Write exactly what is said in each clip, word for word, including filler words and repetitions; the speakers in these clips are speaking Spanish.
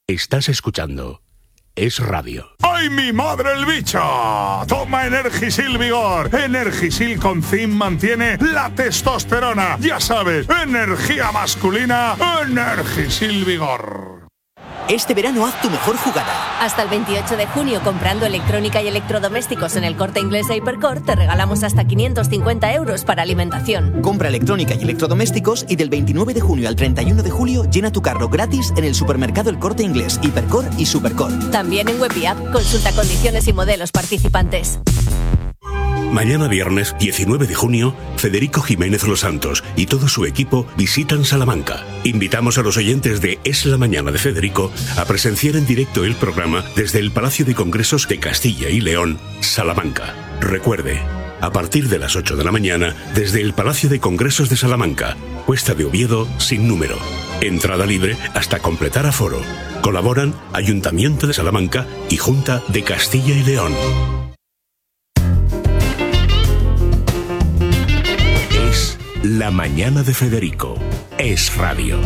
Estás escuchando Es Radio. ¡Ay, mi madre el bicho! Toma Energisil Vigor. Energisil con zinc mantiene la testosterona. Ya sabes, energía masculina, Energisil Vigor. Este verano haz tu mejor jugada. Hasta el veintiocho de junio, comprando electrónica y electrodomésticos en el Corte Inglés e Hipercor, te regalamos hasta quinientos cincuenta euros para alimentación. Compra electrónica y electrodomésticos y del veintinueve de junio al treinta y uno de julio llena tu carro gratis en el supermercado El Corte Inglés, Hipercor y Supercor. También en web y app. Consulta condiciones y modelos participantes. Mañana viernes diecinueve de junio, Federico Jiménez Los Santos y todo su equipo visitan Salamanca. Invitamos a los oyentes de Es la Mañana de Federico a presenciar en directo el programa desde el Palacio de Congresos de Castilla y León, Salamanca. Recuerde, a partir de las ocho de la mañana, desde el Palacio de Congresos de Salamanca, Cuesta de Oviedo sin número. Entrada libre hasta completar aforo. Colaboran Ayuntamiento de Salamanca y Junta de Castilla y León. La Mañana de Federico. Es Radio.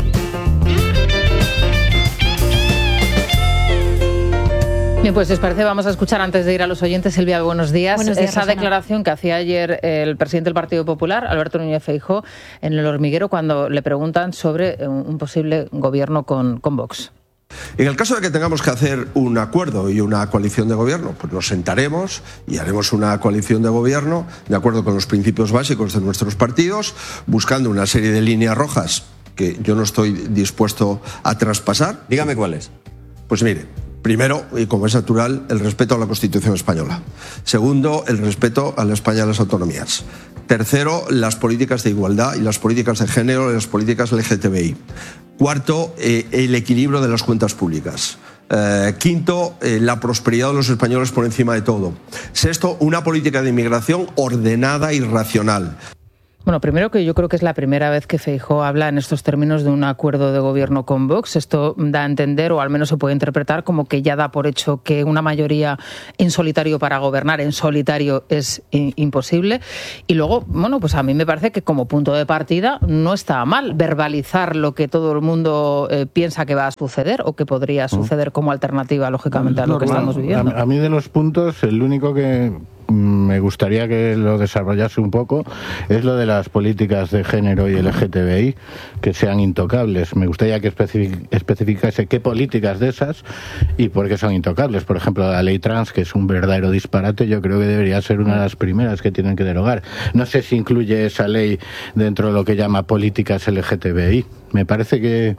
Bien, pues si os parece, vamos a escuchar antes de ir a los oyentes, Silvia, buenos días. Buenos días, esa Rosana. declaración que hacía ayer el presidente del Partido Popular, Alberto Núñez Feijóo, en El Hormiguero, cuando le preguntan sobre un posible gobierno con, con Vox. En el caso de que tengamos que hacer un acuerdo y una coalición de gobierno, pues nos sentaremos y haremos una coalición de gobierno de acuerdo con los principios básicos de nuestros partidos, buscando una serie de líneas rojas que yo no estoy dispuesto a traspasar. Dígame cuáles. Pues mire, primero, y como es natural, el respeto a la Constitución española. Segundo, el respeto a la España de las autonomías. Tercero, las políticas de igualdad y las políticas de género y las políticas L G T B I. Cuarto, eh, el equilibrio de las cuentas públicas. Eh, quinto, eh, la prosperidad de los españoles por encima de todo. Sexto, una política de inmigración ordenada y racional. Bueno, primero que yo creo que es la primera vez que Feijóo habla en estos términos de un acuerdo de gobierno con Vox. Esto da a entender, o al menos se puede interpretar, como que ya da por hecho que una mayoría en solitario para gobernar en solitario es imposible. Y luego, bueno, pues a mí me parece que como punto de partida no está mal verbalizar lo que todo el mundo eh, piensa que va a suceder o que podría suceder como alternativa, lógicamente, a lo que estamos viviendo. A, a mí de los puntos, el único que me gustaría que lo desarrollase un poco es lo de las políticas de género y L G T B I, que sean intocables. Me gustaría que especific- especificase qué políticas de esas y por qué son intocables. Por ejemplo, la ley trans, que es un verdadero disparate, yo creo que debería ser una de las primeras que tienen que derogar. No sé si incluye esa ley dentro de lo que llama políticas L G T B I. Me parece que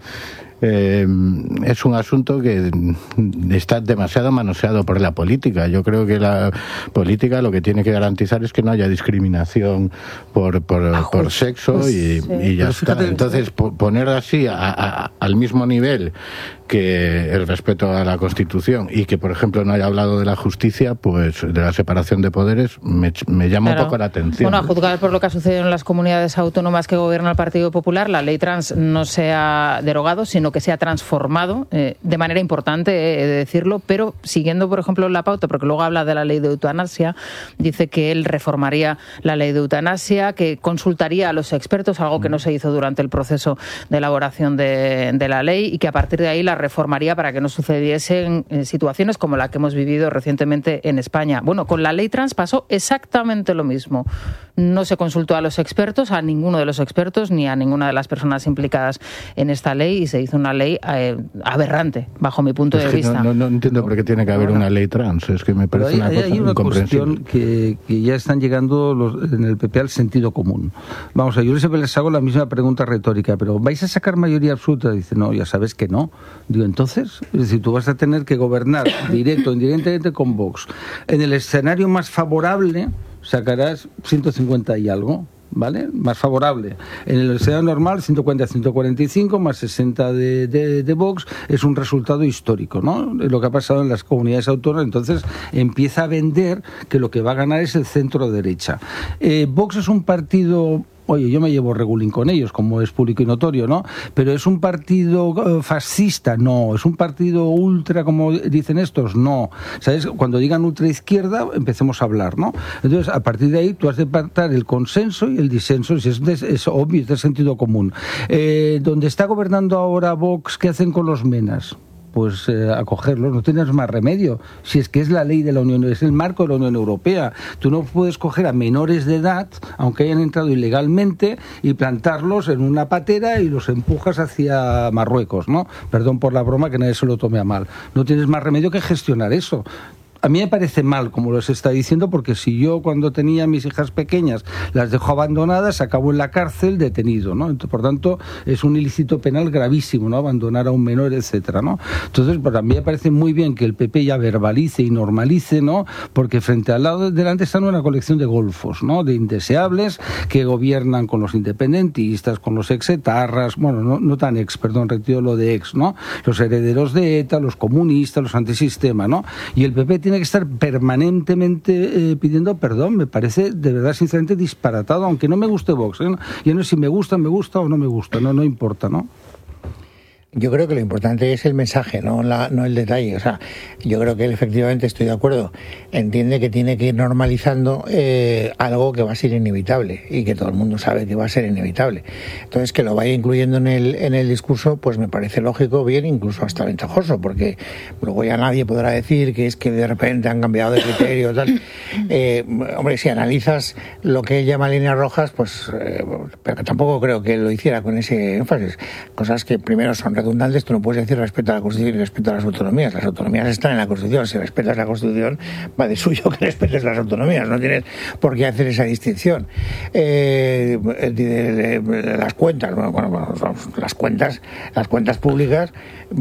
Eh, es un asunto que está demasiado manoseado por la política. Yo creo que la política lo que tiene que garantizar es que no haya discriminación por, por, ah, por sexo pues, y, sí. y ya Pero está. Fíjate, Entonces, po- poner así a, a, al mismo nivel que el respeto a la Constitución y que, por ejemplo, no haya hablado de la justicia, pues de la separación de poderes, me, me llama claro. un poco la atención. Bueno, a juzgar por lo que ha sucedido en las comunidades autónomas que gobierna el Partido Popular, la ley trans no se ha derogado, sino que se ha transformado eh, de manera importante, eh, he de decirlo, pero siguiendo, por ejemplo, la pauta, porque luego habla de la ley de eutanasia, dice que él reformaría la ley de eutanasia, que consultaría a los expertos, algo que no se hizo durante el proceso de elaboración de, de la ley, y que a partir de ahí la reformaría para que no sucediesen eh, situaciones como la que hemos vivido recientemente en España. Bueno, con la ley trans pasó exactamente lo mismo. No se consultó a los expertos, a ninguno de los expertos, ni a ninguna de las personas implicadas en esta ley, y se hizo una ley eh, aberrante, bajo mi punto es de que vista. No, no, no entiendo por qué tiene que haber bueno, una ley trans, es que me parece hay, una cosa hay una incomprensible. cuestión que, que ya están llegando los, en el P P al sentido común. Vamos a yo siempre les hago la misma pregunta retórica, pero ¿vais a sacar mayoría absoluta? Dice, no, ya sabes que no. Digo, entonces, es decir, tú vas a tener que gobernar directo o indirectamente con Vox. En el escenario más favorable sacarás ciento cincuenta y algo, ¿vale? Más favorable. En el escenario normal, ciento cuarenta a ciento cuarenta y cinco, más sesenta de, de, de Vox, es un resultado histórico, ¿no? Lo que ha pasado en las comunidades autónomas, entonces empieza a vender que lo que va a ganar es el centro derecha. Eh, Vox es un partido... Oye, yo me llevo regulín con ellos, como es público y notorio, ¿no? Pero ¿es un partido fascista? No. ¿Es un partido ultra, como dicen estos? No. ¿Sabes? Cuando digan ultraizquierda, empecemos a hablar, ¿no? Entonces, a partir de ahí, tú has de pactar el consenso y el disenso, y es, de, es obvio, es de sentido común. Eh, donde está gobernando ahora Vox, ¿qué hacen con los menas? pues eh, acogerlos, no tienes más remedio. Si es que es la ley de la Unión, es el marco de la Unión Europea. Tú no puedes coger a menores de edad, aunque hayan entrado ilegalmente, y plantarlos en una patera y los empujas hacia Marruecos, ¿no? Perdón por la broma, que nadie se lo tome a mal. No tienes más remedio que gestionar eso. A mí me parece mal, como les está diciendo, porque si yo cuando tenía mis hijas pequeñas las dejo abandonadas, acabo en la cárcel detenido, ¿no? Entonces, por tanto, es un ilícito penal gravísimo, ¿no? Abandonar a un menor, etcétera, ¿no? Entonces, pues a mí me parece muy bien que el P P ya verbalice y normalice, ¿no? Porque frente al lado de delante están una colección de golfos, ¿no? De indeseables que gobiernan con los independentistas, con los exetarras, bueno, no, no tan ex, perdón, retiro lo de ex, ¿no? Los herederos de ETA, los comunistas, los antisistema, ¿no? Y el P P tiene tiene que estar permanentemente eh, pidiendo perdón. Me parece de verdad sinceramente disparatado, aunque no me guste Vox, ¿eh? Yo no sé si me gusta, me gusta o no me gusta, no, no importa, ¿no? Yo creo que lo importante es el mensaje, no la, no el detalle. O sea, yo creo que él, efectivamente, estoy de acuerdo, entiende que tiene que ir normalizando eh, algo que va a ser inevitable y que todo el mundo sabe que va a ser inevitable. Entonces, que lo vaya incluyendo en el, en el discurso, pues me parece lógico, bien, incluso hasta ventajoso, porque luego ya nadie podrá decir que es que de repente han cambiado de criterio, tal. Eh, hombre, si analizas lo que él llama líneas rojas, pues eh, pero tampoco creo que él lo hiciera con ese énfasis. Cosas que primero son redundantes, tú no puedes decir respeto a la Constitución y respeto a las autonomías. Las autonomías están en la Constitución. Si respetas la Constitución, va de suyo que respetes las autonomías. No tienes por qué hacer esa distinción. Eh, de, de, de, las cuentas, bueno, bueno, las cuentas, las cuentas públicas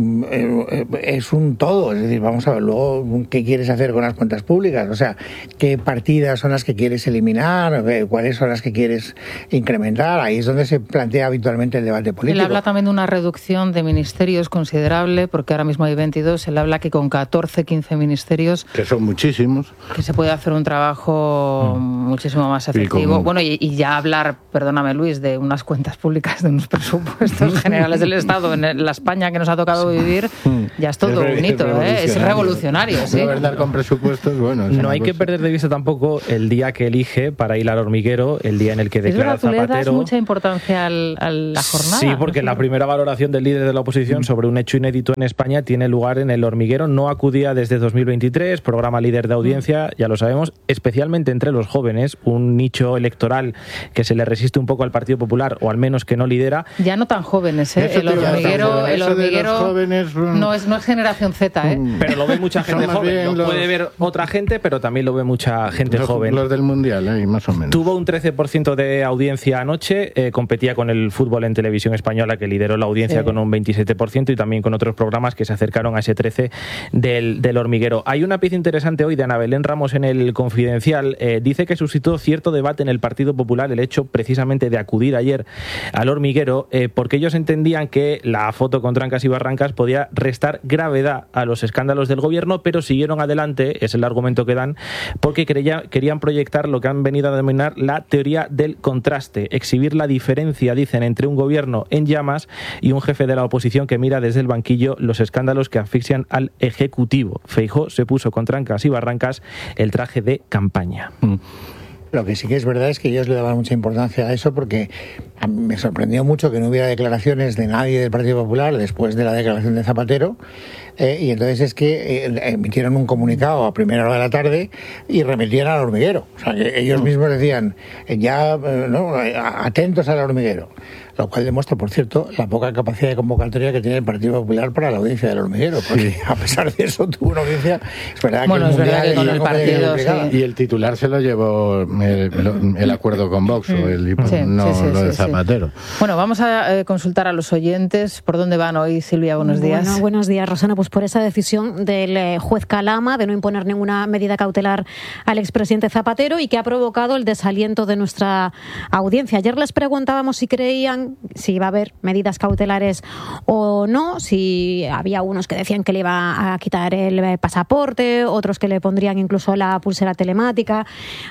eh, es un todo. Es decir, vamos a ver luego qué quieres hacer con las cuentas públicas. O sea, qué partidas son las que quieres eliminar, cuáles son las que quieres incrementar. Ahí es donde se plantea habitualmente el debate político. Él habla también de una reducción de ministerios considerable, porque ahora mismo hay veintidós, él habla que con catorce, quince ministerios... Que son muchísimos. Que se puede hacer un trabajo mm. muchísimo más efectivo. Y bueno, y, y ya hablar, perdóname Luis, de unas cuentas públicas, de unos presupuestos generales del Estado en la España que nos ha tocado vivir, ya es todo es un hito, ¿eh? Es revolucionario. Sí. Verdad, con presupuestos, bueno, no hay cosa. que perder de vista tampoco el día que elige para ir al hormiguero, el día en el que declara es verdad, Zapatero... ¿Tú le das mucha importancia al, a la jornada? Sí, porque la primera valoración del líder de la oposición sobre un hecho inédito en España tiene lugar en el hormiguero. No acudía desde dos mil veintitrés, programa líder de audiencia, ya lo sabemos, especialmente entre los jóvenes, un nicho electoral que se le resiste un poco al Partido Popular, o al menos que no lidera. Ya no tan jóvenes, ¿eh? El hormiguero, el hormiguero jóvenes, no, es, no es generación Z, ¿eh? Pero lo ve mucha gente joven. Lo los... puede ver otra gente, pero también lo ve mucha gente los, joven. Los del Mundial, ¿eh? Más o menos. Tuvo un trece por ciento de audiencia anoche, eh, competía con el fútbol en televisión española, que lideró la audiencia sí. con un veintisiete por ciento, y también con otros programas que se acercaron a ese trece del, del hormiguero. Hay una pieza interesante hoy de Ana Belén Ramos en el Confidencial. Eh, dice que suscitó cierto debate en el Partido Popular el hecho precisamente de acudir ayer al hormiguero, eh, porque ellos entendían que la foto con trancas y barrancas podía restar gravedad a los escándalos del gobierno, pero siguieron adelante, es el argumento que dan, porque creía, querían proyectar lo que han venido a denominar la teoría del contraste, exhibir la diferencia, dicen, entre un gobierno en llamas y un jefe de la oposición que mira desde el banquillo los escándalos que asfixian al Ejecutivo. Feijóo se puso con trancas y barrancas el traje de campaña. Mm. Lo que sí que es verdad es que ellos le daban mucha importancia a eso, porque a mí me sorprendió mucho que no hubiera declaraciones de nadie del Partido Popular después de la declaración de Zapatero, eh, y entonces es que eh, emitieron un comunicado a primera hora de la tarde y remitían al hormiguero. O sea, que ellos mismos decían, eh, ya, eh, no, atentos al hormiguero. Lo cual demuestra, por cierto, la poca capacidad de convocatoria que tiene el Partido Popular para la audiencia del hormiguero, porque sí. a pesar de eso tuvo una audiencia, es verdad bueno, que, es verdad que con el partido, sí. Y el titular se lo llevó el, el acuerdo con Vox, mm. o el, sí, no sí, sí, lo de sí, Zapatero. Sí. Bueno, vamos a eh, consultar a los oyentes. ¿Por dónde van hoy, Silvia? Buenos días. Bueno, buenos días, Rosana. Pues por esa decisión del eh, juez Calama de no imponer ninguna medida cautelar al expresidente Zapatero, y que ha provocado el desaliento de nuestra audiencia. Ayer les preguntábamos si creían, si iba a haber medidas cautelares o no, si había unos que decían que le iba a quitar el pasaporte, otros que le pondrían incluso la pulsera telemática,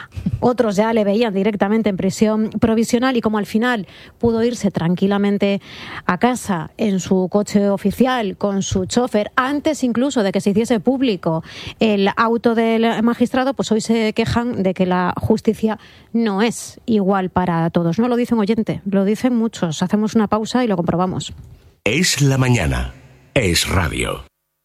otros ya le veían directamente en prisión provisional, y como al final pudo irse tranquilamente a casa en su coche oficial con su chofer, antes incluso de que se hiciese público el auto del magistrado, pues hoy se quejan de que la justicia no es igual para todos. No lo dice un oyente, lo dicen muchos. Hacemos una pausa y lo comprobamos. Es la mañana. Es radio.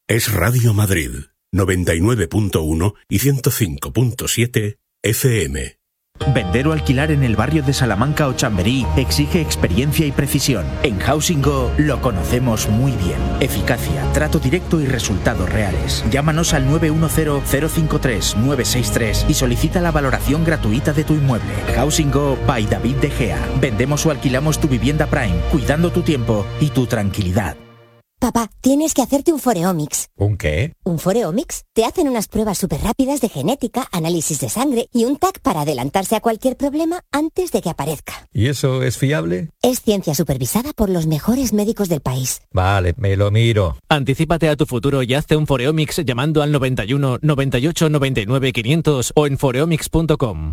Es Radio Madrid, noventa y nueve punto uno y ciento cinco punto siete F M. Vender o alquilar en el barrio de Salamanca o Chamberí exige experiencia y precisión. En Housing Go lo conocemos muy bien. Eficacia, trato directo y resultados reales. Llámanos al nueve uno cero, cero cinco tres, nueve seis tres y solicita la valoración gratuita de tu inmueble. Housing Go by David De Gea. Vendemos o alquilamos tu vivienda Prime, cuidando tu tiempo y tu tranquilidad. Papá, tienes que hacerte un Foreomics. ¿Un qué? ¿Un Foreomics? Te hacen unas pruebas súper rápidas de genética, análisis de sangre y un T A C para adelantarse a cualquier problema antes de que aparezca. ¿Y eso es fiable? Es ciencia supervisada por los mejores médicos del país. Vale, me lo miro. Anticípate a tu futuro y hazte un Foreomics llamando al noventa y uno, noventa y ocho, noventa y nueve, quinientos o en foreomics punto com.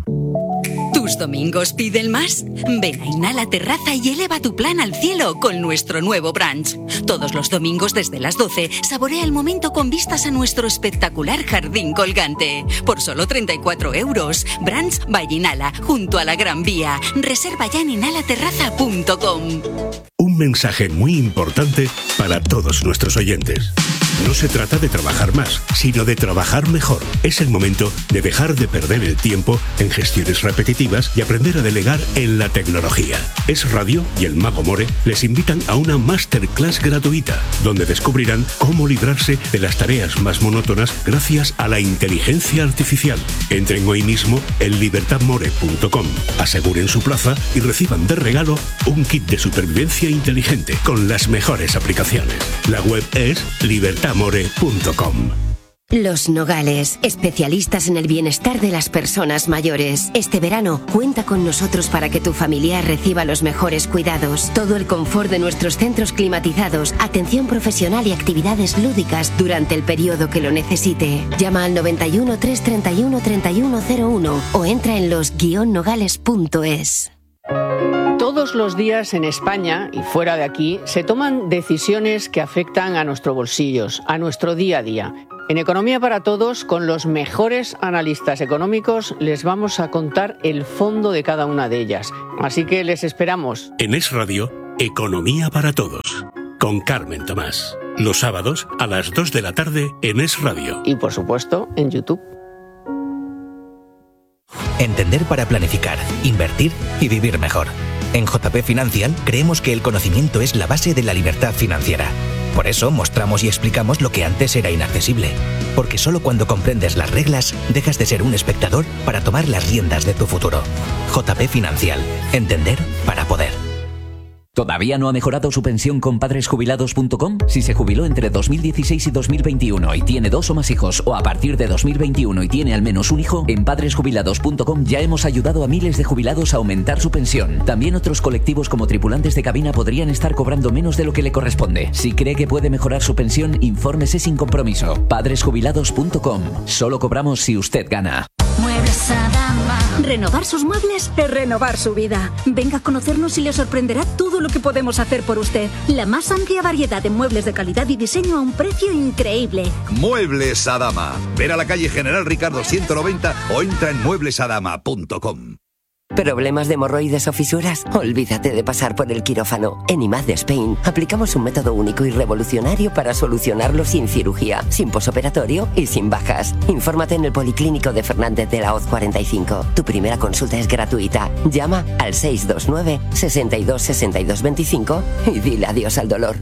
¿Tus domingos piden más? Ven a Inhala Terraza y eleva tu plan al cielo con nuestro nuevo brunch. Todos los domingos desde las doce, saborea el momento con vistas a nuestro espectacular jardín colgante. Por solo treinta y cuatro euros. Brunch by Inhala, junto a la Gran Vía. Reserva ya en inhala terraza punto com. Un mensaje muy importante para todos nuestros oyentes. No se trata de trabajar más, sino de trabajar mejor. Es el momento de dejar de perder el tiempo en gestiones repetitivas y aprender a delegar en la tecnología. Es Radio y el Mago More les invitan a una masterclass gratuita, donde descubrirán cómo librarse de las tareas más monótonas gracias a la inteligencia artificial. Entren hoy mismo en libertad more punto com, aseguren su plaza y reciban de regalo un kit de supervivencia inteligente con las mejores aplicaciones. La web es libertad more punto com. Los Nogales, especialistas en el bienestar de las personas mayores. Este verano, cuenta con nosotros para que tu familiar reciba los mejores cuidados. Todo el confort de nuestros centros climatizados, atención profesional y actividades lúdicas durante el periodo que lo necesite. Llama al noventa y uno, trescientos treinta y uno, treinta y uno cero uno o entra en los guion nogales punto es. Todos los días en España y fuera de aquí se toman decisiones que afectan a nuestros bolsillos, a nuestro día a día. En Economía para Todos, con los mejores analistas económicos, les vamos a contar el fondo de cada una de ellas. Así que les esperamos. En Es Radio, Economía para Todos, con Carmen Tomás. Los sábados a las dos de la tarde en Es Radio. Y por supuesto, en YouTube. Entender para planificar, invertir y vivir mejor. En J P Financial creemos que el conocimiento es la base de la libertad financiera. Por eso mostramos y explicamos lo que antes era inaccesible. Porque solo cuando comprendes las reglas, dejas de ser un espectador para tomar las riendas de tu futuro. J P Financial. Entender para poder. ¿Todavía no ha mejorado su pensión con padres jubilados punto com? Si se jubiló entre dos mil dieciséis y dos mil veintiuno y tiene dos o más hijos, o a partir de dos mil veintiuno y tiene al menos un hijo, en padres jubilados punto com ya hemos ayudado a miles de jubilados a aumentar su pensión. También otros colectivos como tripulantes de cabina podrían estar cobrando menos de lo que le corresponde. Si cree que puede mejorar su pensión, infórmese sin compromiso. padres jubilados punto com. Solo cobramos si usted gana. Muebles Adama. Renovar sus muebles es renovar su vida. Venga a conocernos y le sorprenderá todo lo que podemos hacer por usted. La más amplia variedad de muebles de calidad y diseño a un precio increíble. Muebles Adama. Ven a la calle General Ricardo ciento noventa o entra en muebles adama punto com. ¿Problemas de hemorroides o fisuras? Olvídate de pasar por el quirófano. En I M A D de Spain aplicamos un método único y revolucionario para solucionarlo sin cirugía, sin posoperatorio y sin bajas. Infórmate en el Policlínico de Fernández de la Hoz cuarenta y cinco. Tu primera consulta es gratuita. Llama al seis dos nueve, seis dos, seis dos dos cinco y dile adiós al dolor.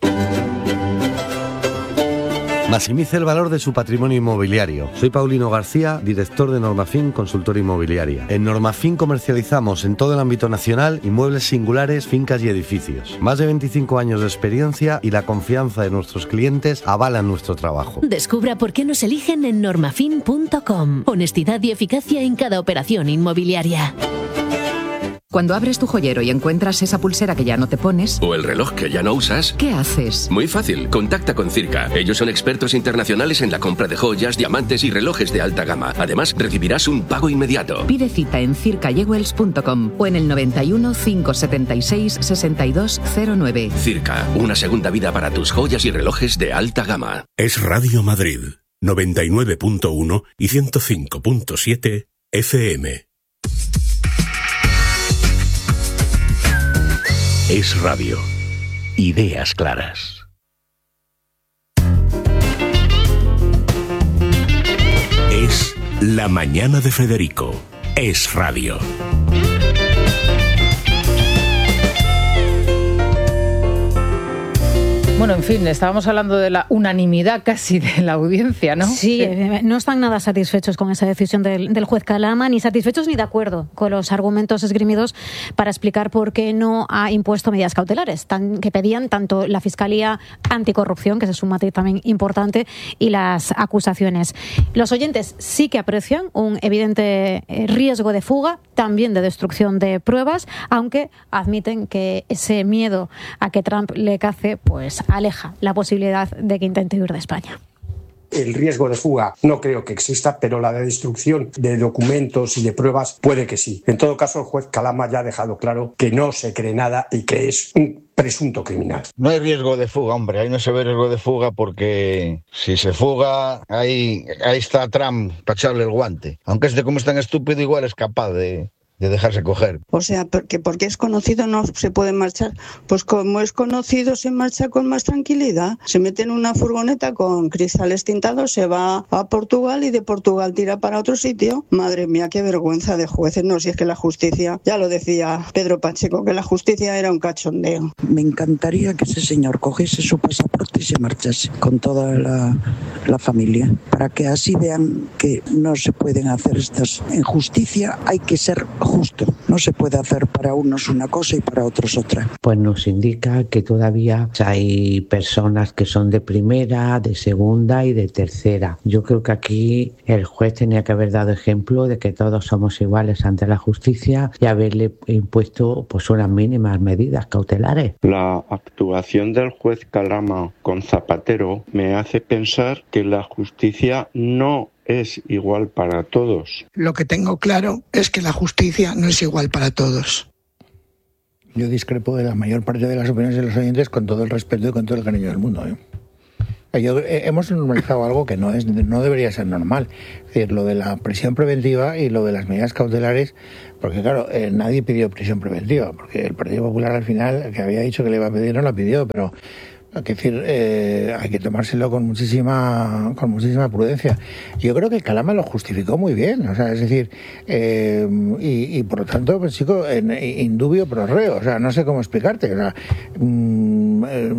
Maximice el valor de su patrimonio inmobiliario. Soy Paulino García, director de Normafin Consultora Inmobiliaria. En Normafin comercializamos en todo el ámbito nacional inmuebles singulares, fincas y edificios. Más de veinticinco años de experiencia y la confianza de nuestros clientes avalan nuestro trabajo. Descubra por qué nos eligen en normafin punto com. Honestidad y eficacia en cada operación inmobiliaria. Cuando abres tu joyero y encuentras esa pulsera que ya no te pones... O el reloj que ya no usas... ¿Qué haces? Muy fácil, contacta con Circa. Ellos son expertos internacionales en la compra de joyas, diamantes y relojes de alta gama. Además, recibirás un pago inmediato. Pide cita en circa jewels punto com o en el noventa y uno, cinco setenta y seis, sesenta y dos cero nueve. Circa, una segunda vida para tus joyas y relojes de alta gama. Es Radio Madrid, noventa y nueve punto uno y ciento cinco punto siete F M. Es Radio. Ideas claras. Es La Mañana de Federico. Es radio. Bueno, en fin, estábamos hablando de la unanimidad casi de la audiencia, ¿no? Sí, eh, no están nada satisfechos con esa decisión del, del juez Calama, ni satisfechos ni de acuerdo con los argumentos esgrimidos para explicar por qué no ha impuesto medidas cautelares tan, que pedían tanto la Fiscalía Anticorrupción, que ese es un matiz también importante, y las acusaciones. Los oyentes sí que aprecian un evidente riesgo de fuga, también de destrucción de pruebas, aunque admiten que ese miedo a que Trump le cace, pues aleja la posibilidad de que intente huir de España. El riesgo de fuga no creo que exista, pero la de destrucción de documentos y de pruebas puede que sí. En todo caso, el juez Calama ya ha dejado claro que no se cree nada y que es un presunto criminal. No hay riesgo de fuga, hombre, ahí no se ve riesgo de fuga porque si se fuga, ahí, ahí está Trump para echarle el guante. Aunque este como es tan estúpido, igual es capaz de... de dejarse coger. O sea, porque porque es conocido no se puede marchar. Pues como es conocido se marcha con más tranquilidad. Se mete en una furgoneta con cristales tintados, se va a Portugal y de Portugal tira para otro sitio. Madre mía, qué vergüenza de jueces. No, si es que la justicia, ya lo decía Pedro Pacheco, que la justicia era un cachondeo. Me encantaría que ese señor cogiese su pasaporte y se marchase con toda la, la familia, para que así vean que no se pueden hacer estas. En justicia hay que ser justo, no se puede hacer para unos una cosa y para otros otra. Pues nos indica que todavía hay personas que son de primera, de segunda y de tercera. Yo creo que aquí el juez tenía que haber dado ejemplo de que todos somos iguales ante la justicia y haberle impuesto pues unas mínimas medidas cautelares. La actuación del juez Calama con Zapatero me hace pensar que la justicia no es igual para todos. Lo que tengo claro es que la justicia no es igual para todos. Yo discrepo de la mayor parte de las opiniones de los oyentes con todo el respeto y con todo el cariño del mundo, ¿eh? Yo, eh, hemos normalizado algo que no es, no debería ser normal. Es decir, lo de la prisión preventiva y lo de las medidas cautelares, porque claro, eh, nadie pidió prisión preventiva, porque el Partido Popular al final, que había dicho que le iba a pedir, no la pidió, pero... Hay que decir, eh, hay que tomárselo con muchísima con muchísima prudencia. Yo creo que Calama lo justificó muy bien, o sea, es decir, eh, y, y por lo tanto, pues chico, en, indubio pro reo, o sea, no sé cómo explicarte, o sea, mmm, eh,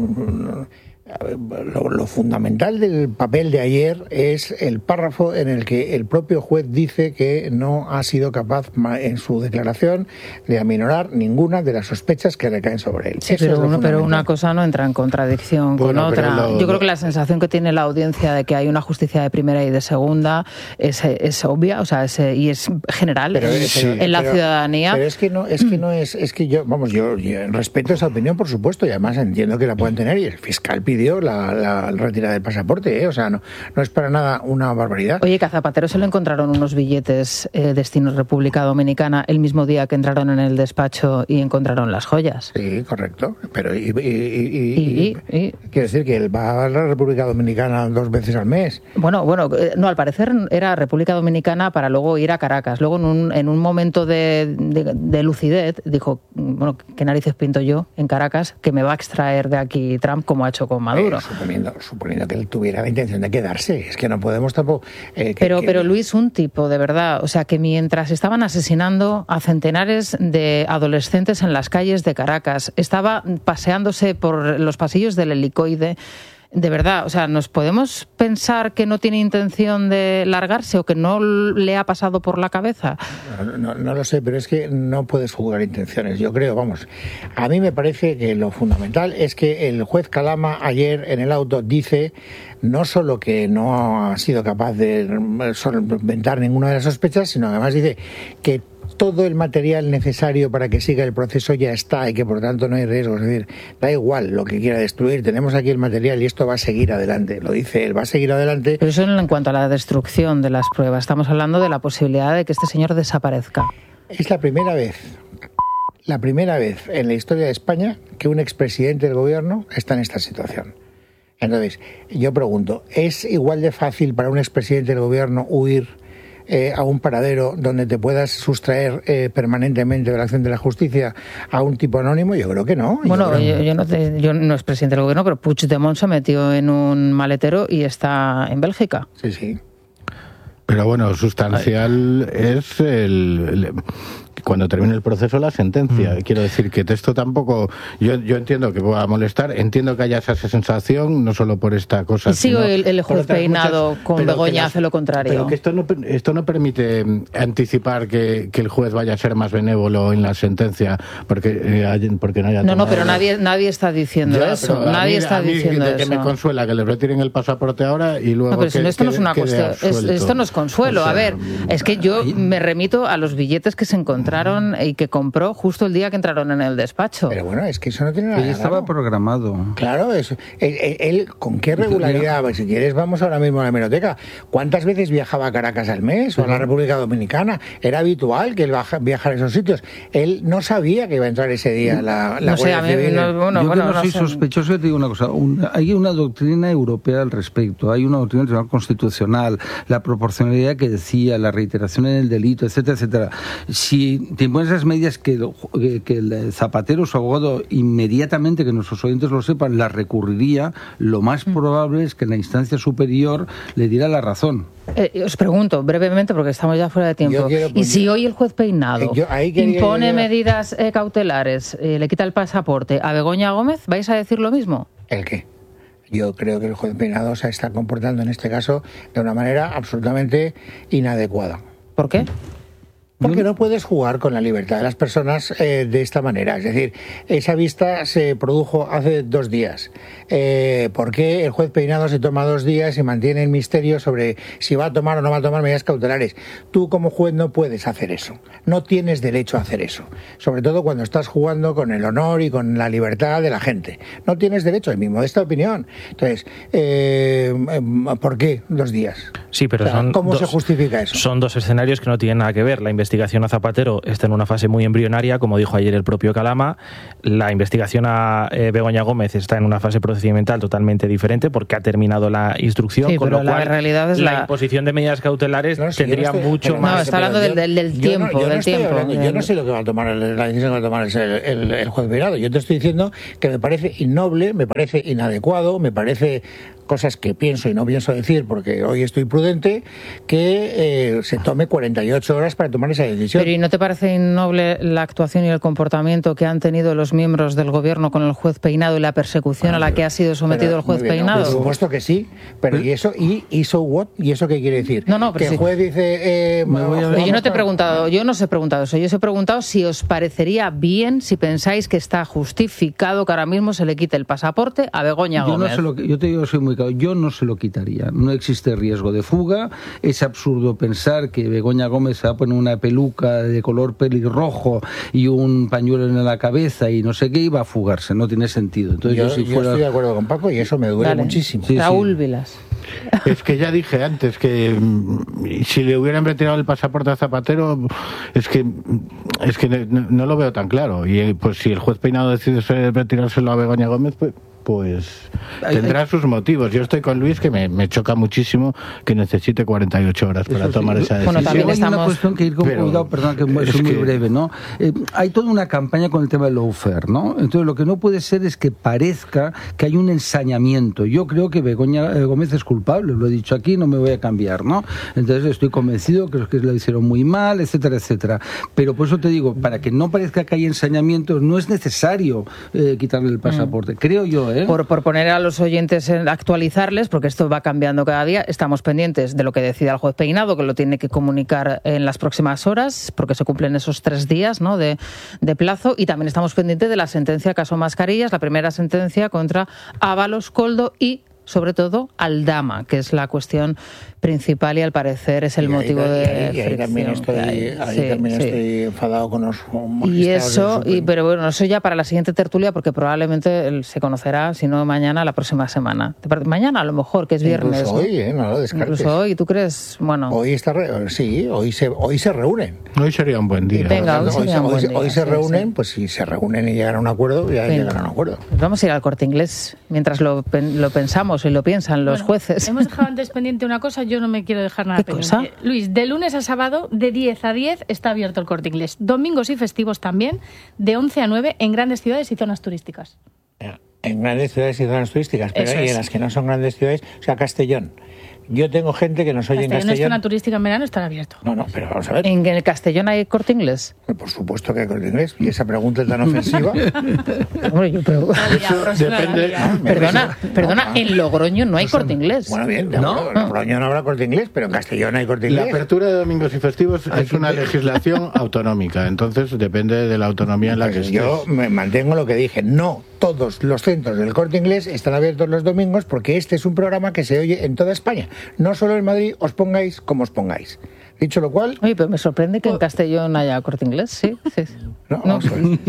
Lo, lo fundamental del papel de ayer es el párrafo en el que el propio juez dice que no ha sido capaz en su declaración de aminorar ninguna de las sospechas que recaen sobre él. Sí, pero, es uno, pero una cosa no entra en contradicción bueno, con otra. Lo, Yo creo que la sensación que tiene la audiencia de que hay una justicia de primera y de segunda es, es obvia, o sea, es, y es general pero, en, sí, en la pero, ciudadanía. Pero es que no, es que no es, es que yo, vamos, yo, yo respeto esa opinión, por supuesto, y además entiendo que la pueden tener, y el fiscal pide La, la retirada del pasaporte, ¿eh? O sea, no, no es para nada una barbaridad. Oye, que a Zapatero se le encontraron unos billetes eh, destino República Dominicana el mismo día que entraron en el despacho y encontraron las joyas. Sí, correcto. Pero y, y, y, y, y, y quiere decir que él va a la República Dominicana dos veces al mes. Bueno, bueno, no, al parecer era República Dominicana para luego ir a Caracas. Luego en un, en un momento de, de, de lucidez dijo, bueno, ¿qué narices pinto yo en Caracas que me va a extraer de aquí Trump como ha hecho con Maduro? Suponiendo, suponiendo que él tuviera la intención de quedarse, es que no podemos tampoco... Eh, que, pero, que... pero Luis, un tipo, de verdad, o sea, que mientras estaban asesinando a centenares de adolescentes en las calles de Caracas, estaba paseándose por los pasillos del helicoide, de verdad, o sea, ¿nos podemos pensar que no tiene intención de largarse o que no le ha pasado por la cabeza? No, no, no lo sé, pero es que no puedes juzgar intenciones. Yo creo, vamos, a mí me parece que lo fundamental es que el juez Calama ayer en el auto dice no solo que no ha sido capaz de solventar ninguna de las sospechas, sino además dice que todo el material necesario para que siga el proceso ya está y que por tanto no hay riesgo. Es decir, da igual lo que quiera destruir, tenemos aquí el material y esto va a seguir adelante. Lo dice él, va a seguir adelante. Pero eso en cuanto a la destrucción de las pruebas, estamos hablando de la posibilidad de que este señor desaparezca. Es la primera vez, la primera vez en la historia de España que un expresidente del gobierno está en esta situación. Entonces, yo pregunto, ¿es igual de fácil para un expresidente del gobierno huir Eh, a un paradero donde te puedas sustraer eh, permanentemente de la acción de la justicia a un tipo anónimo? Yo creo que no. Bueno, yo, yo, yo, no te, yo no es presidente del gobierno, pero Puigdemont se metió en un maletero y está en Bélgica. Sí, sí. Pero bueno, sustancial Ay. es el, el cuando termine el proceso la sentencia. Mm. Quiero decir que esto tampoco, yo, yo entiendo que pueda molestar, entiendo que haya esa sensación, no solo por esta cosa. Y sigo el, el juez Peinado muchas, con Begoña hace lo contrario. Pero que esto no, esto no permite anticipar que, que el juez vaya a ser más benévolo en la sentencia porque, eh, porque no haya No, no, pero nadie nadie está diciendo ya, eso. Nadie mí, está diciendo que, eso. Que me consuela que le retiren el pasaporte ahora y luego. No, pero que, si no, esto que, no es una cuestión. Es, esto no es consuelo. O sea, a ver, es que yo me remito a los billetes que se encontraron y que compró justo el día que entraron en el despacho. Pero bueno, es que eso no tiene nada. Él estaba programado. Claro, eso. Él, él, él, ¿con qué regularidad? Pues si quieres, vamos ahora mismo a la hemeroteca. ¿Cuántas veces viajaba a Caracas al mes o a la República Dominicana? Era habitual que él viajara a esos sitios. Él no sabía que iba a entrar ese día la, la no sé, a mí, no, bueno, Yo bueno, que no, no soy sé. sospechoso, te digo una cosa. Un, hay una doctrina europea al respecto. Hay una doctrina tribunal constitucional, la proporcionalidad que decía, la reiteración en el delito, etcétera, etcétera. Si te pones esas medidas que, que, que el Zapatero, su abogado, inmediatamente, que nuestros oyentes lo sepan, la recurriría, lo más probable es que en la instancia superior le diera la razón. Eh, os pregunto brevemente, porque estamos ya fuera de tiempo. Quiero, y si yo, hoy el juez Peinado yo, impone medidas eh, cautelares, eh, le quita el pasaporte a Begoña Gómez, ¿vais a decir lo mismo? ¿El qué? Yo creo que el juez Peinado se está comportando en este caso de una manera absolutamente inadecuada. ¿Por qué? Porque no puedes jugar con la libertad de las personas eh, de esta manera. Es decir, esa vista se produjo hace dos días. Eh, ¿Por qué el juez Peinado se toma dos días y mantiene el misterio sobre si va a tomar o no va a tomar medidas cautelares? Tú como juez no puedes hacer eso. No tienes derecho a hacer eso. Sobre todo cuando estás jugando con el honor y con la libertad de la gente. No tienes derecho, en mi modesta opinión. Entonces, eh, ¿por qué dos días? Sí, pero o sea, son ¿cómo dos, se justifica eso? Son dos escenarios que no tienen nada que ver. La investigación a Zapatero está en una fase muy embrionaria, como dijo ayer el propio Calama. La investigación a eh, Begoña Gómez está en una fase procedimental totalmente diferente porque ha terminado la instrucción, sí, con pero lo cual la, realidad es la, la imposición de medidas cautelares no, si tendría no estoy, mucho no, más... No, está hablando del, del, del tiempo. Yo no, yo no del estoy tiempo hablando, yo no sé lo que va a tomar, la decisión que va a tomar el, el, el juez Peinado. Yo te estoy diciendo que me parece innoble, me parece inadecuado, me parece... cosas que pienso y no pienso decir porque hoy estoy prudente, que eh, se tome cuarenta y ocho horas para tomar esa decisión. Pero ¿y no te parece innoble la actuación y el comportamiento que han tenido los miembros del gobierno con el juez Peinado y la persecución bueno, a la que ha sido sometido pero, el juez bien, Peinado? No, por supuesto que sí, pero ¿y eso y, y so what? ¿Y eso qué quiere decir? No, no, pero que sí. el juez dice... Eh, pero yo no te he preguntado, yo no os he preguntado eso, yo os he preguntado si os parecería bien, si pensáis que está justificado que ahora mismo se le quite el pasaporte a Begoña yo Gómez. No sé lo que, yo te digo, soy muy claro, yo no se lo quitaría, no existe riesgo de fuga, es absurdo pensar que Begoña Gómez se va a poner una peluca de color pelirrojo y un pañuelo en la cabeza y no sé qué, y va a fugarse, no tiene sentido. Entonces yo, yo, si yo fuera... estoy de acuerdo con Paco y eso me duele Dale. muchísimo. Sí, Raúl sí. Vilas. Es que ya dije antes que si le hubieran retirado el pasaporte a Zapatero, es que es que no, no lo veo tan claro. Y pues si el juez Peinado decide retirárselo a Begoña Gómez, pues pues tendrá sus motivos. Yo estoy con Luis, que me, me choca muchísimo que necesite cuarenta y ocho horas para Eso tomar sí. esa decisión. Bueno, también hay estamos... una cuestión que ir con Pero, cuidado, perdón, que es, es muy que... breve, ¿no? Eh, hay toda una campaña con el tema del lawfare, ¿no? Entonces lo que no puede ser es que parezca que hay un ensañamiento. Yo creo que Begoña Gómez es culpable, lo he dicho aquí, no me voy a cambiar, ¿no? Entonces estoy convencido que, que lo hicieron muy mal, etcétera, etcétera. Pero por eso te digo, para que no parezca que hay ensañamiento, no es necesario eh, quitarle el pasaporte, mm. creo yo, ¿eh? Por, por poner a los oyentes, en, actualizarles, porque esto va cambiando cada día, estamos pendientes de lo que decida el juez Peinado, que lo tiene que comunicar en las próximas horas, porque se cumplen esos tres días, ¿no?, de, de plazo, y también estamos pendientes de la sentencia caso Mascarillas, la primera sentencia contra Ábalos, Koldo y, sobre todo, Aldama, que es la cuestión principal y al parecer es el y motivo ahí, de y ahí, y ahí también estoy, ahí, ahí sí, también sí. estoy enfadado con los magistrados. Y eso, y, pero bueno, eso ya para la siguiente tertulia, porque probablemente se conocerá, si no mañana, la próxima semana. Mañana a lo mejor, que es viernes. Incluso hoy, ¿eh? No lo descartes. Incluso hoy, ¿tú crees? Bueno. Hoy está, re... sí, hoy se, hoy se reúnen. Hoy sería un buen día. Venga, hoy, hoy, hoy, hoy, día, hoy se sí, reúnen, sí. pues si se reúnen y llegan a un acuerdo, ya Venga. llegan a un acuerdo. Pues vamos a ir al Corte Inglés, mientras lo, lo pensamos y lo piensan los bueno, jueces. Hemos dejado antes pendiente una cosa, yo no me quiero dejar nada ¿Qué pendiente. cosa? Luis, de lunes a sábado, de diez a diez, está abierto el Corte Inglés. Domingos y festivos también, de once a nueve, en grandes ciudades y zonas turísticas. En grandes ciudades y zonas turísticas, pero hay en las que no son grandes ciudades, o sea, Castellón. Yo tengo gente que nos oye en Castellón es Castellón. zona turística en verano, estará abierto. No, no, pero vamos a ver. ¿En el Castellón hay Corte Inglés? Por supuesto que hay Corte Inglés. Y esa pregunta es tan ofensiva. Hombre, yo pero... Depende. Ah, perdona, perdona, en Logroño no hay Corte Inglés. Bueno, bien, ¿no? En Logroño no habrá Corte Inglés, pero en Castellón hay Corte La Inglés. apertura de domingos y festivos es una legislación autonómica, entonces depende de la autonomía en la que estés. Yo me mantengo lo que dije. No todos los centros del Corte Inglés están abiertos los domingos porque este es un programa que se oye en toda España. No solo en Madrid, os pongáis como os pongáis. Dicho lo cual... Oye, pero me sorprende que en Castellón haya Corte Inglés, sí. sí. No, no.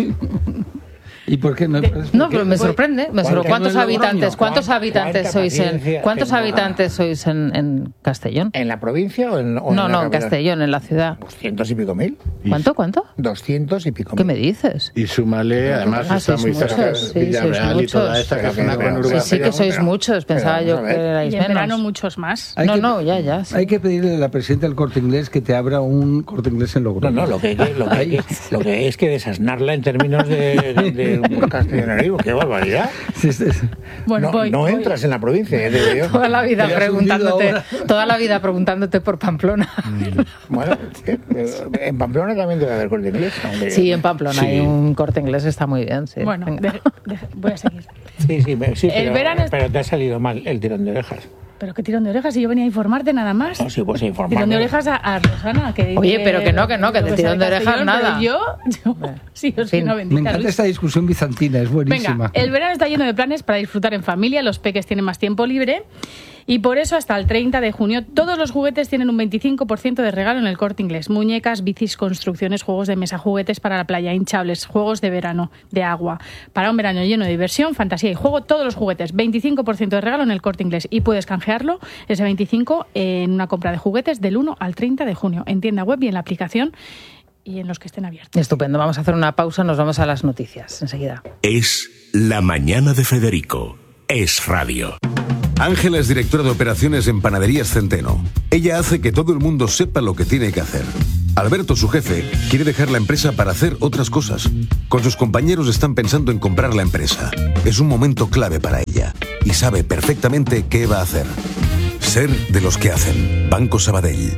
¿Y por qué no? No, pero me sorprende. Me sorprende. ¿Cuántos no habitantes, cuántos ¿Cuánta habitantes sois en, cuántos tengo, habitantes sois en, en Castellón? ¿En la provincia o en, o no, en la no, en capital? Castellón, en la ciudad. Doscientos y pico mil. ¿Cuánto, cuánto? Doscientos y pico mil. ¿Qué me dices? Y súmale, además Ah, está sois muy cerca muchos, de sí, sois Villarreal y toda esta que es una conurbación. Sí, sí que sois muchos. Pensaba yo que erais Y en verano menos. muchos más. No, no, ya, ya. sí. Hay que pedirle a la presidenta del Corte Inglés que te abra un Corte Inglés en Logroño. No, no, lo que, lo que, hay, lo que es que desasnarla en términos de, de castellanonismo. ¡Qué barbaridad! Sí, sí, sí. Bueno, no, voy, no voy. entras en la provincia, ya te digo yo. Toda la vida Te has preguntándote, hundido toda la vida preguntándote por Pamplona. Bueno, ¿qué? En Pamplona también debe haber Corte Inglés. aunque- Sí, en Pamplona Sí. hay un Corte Inglés, está muy bien. Sí. Bueno, Venga. de- de- voy a seguir. Sí, sí, me- sí, El pero, verano es- pero te ha salido mal el tirón de orejas. Pero qué tirón de orejas, si yo venía a informarte nada más. No, sí, pues informarme. Tirón de orejas a, a Rosana, que dice Oye, pero que no, que no, que de lo tirón sabe de orejas Castellón, nada. Pero yo, yo sí, os fin. una Me bendita. encanta Luis. esta discusión bizantina, es buenísima. Venga, el verano está lleno de planes para disfrutar en familia, los peques tienen más tiempo libre y por eso hasta el treinta de junio todos los juguetes tienen un veinticinco por ciento de regalo en el Corte Inglés. Muñecas, bicis, construcciones, juegos de mesa, juguetes para la playa, hinchables, juegos de verano, de agua. Para un verano lleno de diversión, fantasía y juego, todos los juguetes, veinticinco por ciento de regalo en el Corte Inglés y puedes canjearlo, ese veinticinco, en una compra de juguetes del uno al treinta de junio, en tienda web y en la aplicación y en los que estén abiertos. Estupendo, vamos a hacer una pausa, nos vamos a las noticias enseguida. Es La Mañana de Federico. Es radio. Ángela es directora de operaciones en Panaderías Centeno. Ella hace que todo el mundo sepa lo que tiene que hacer. Alberto, su jefe, quiere dejar la empresa para hacer otras cosas. Con sus compañeros están pensando en comprar la empresa. Es un momento clave para ella y sabe perfectamente qué va a hacer. Ser de los que hacen. Banco Sabadell.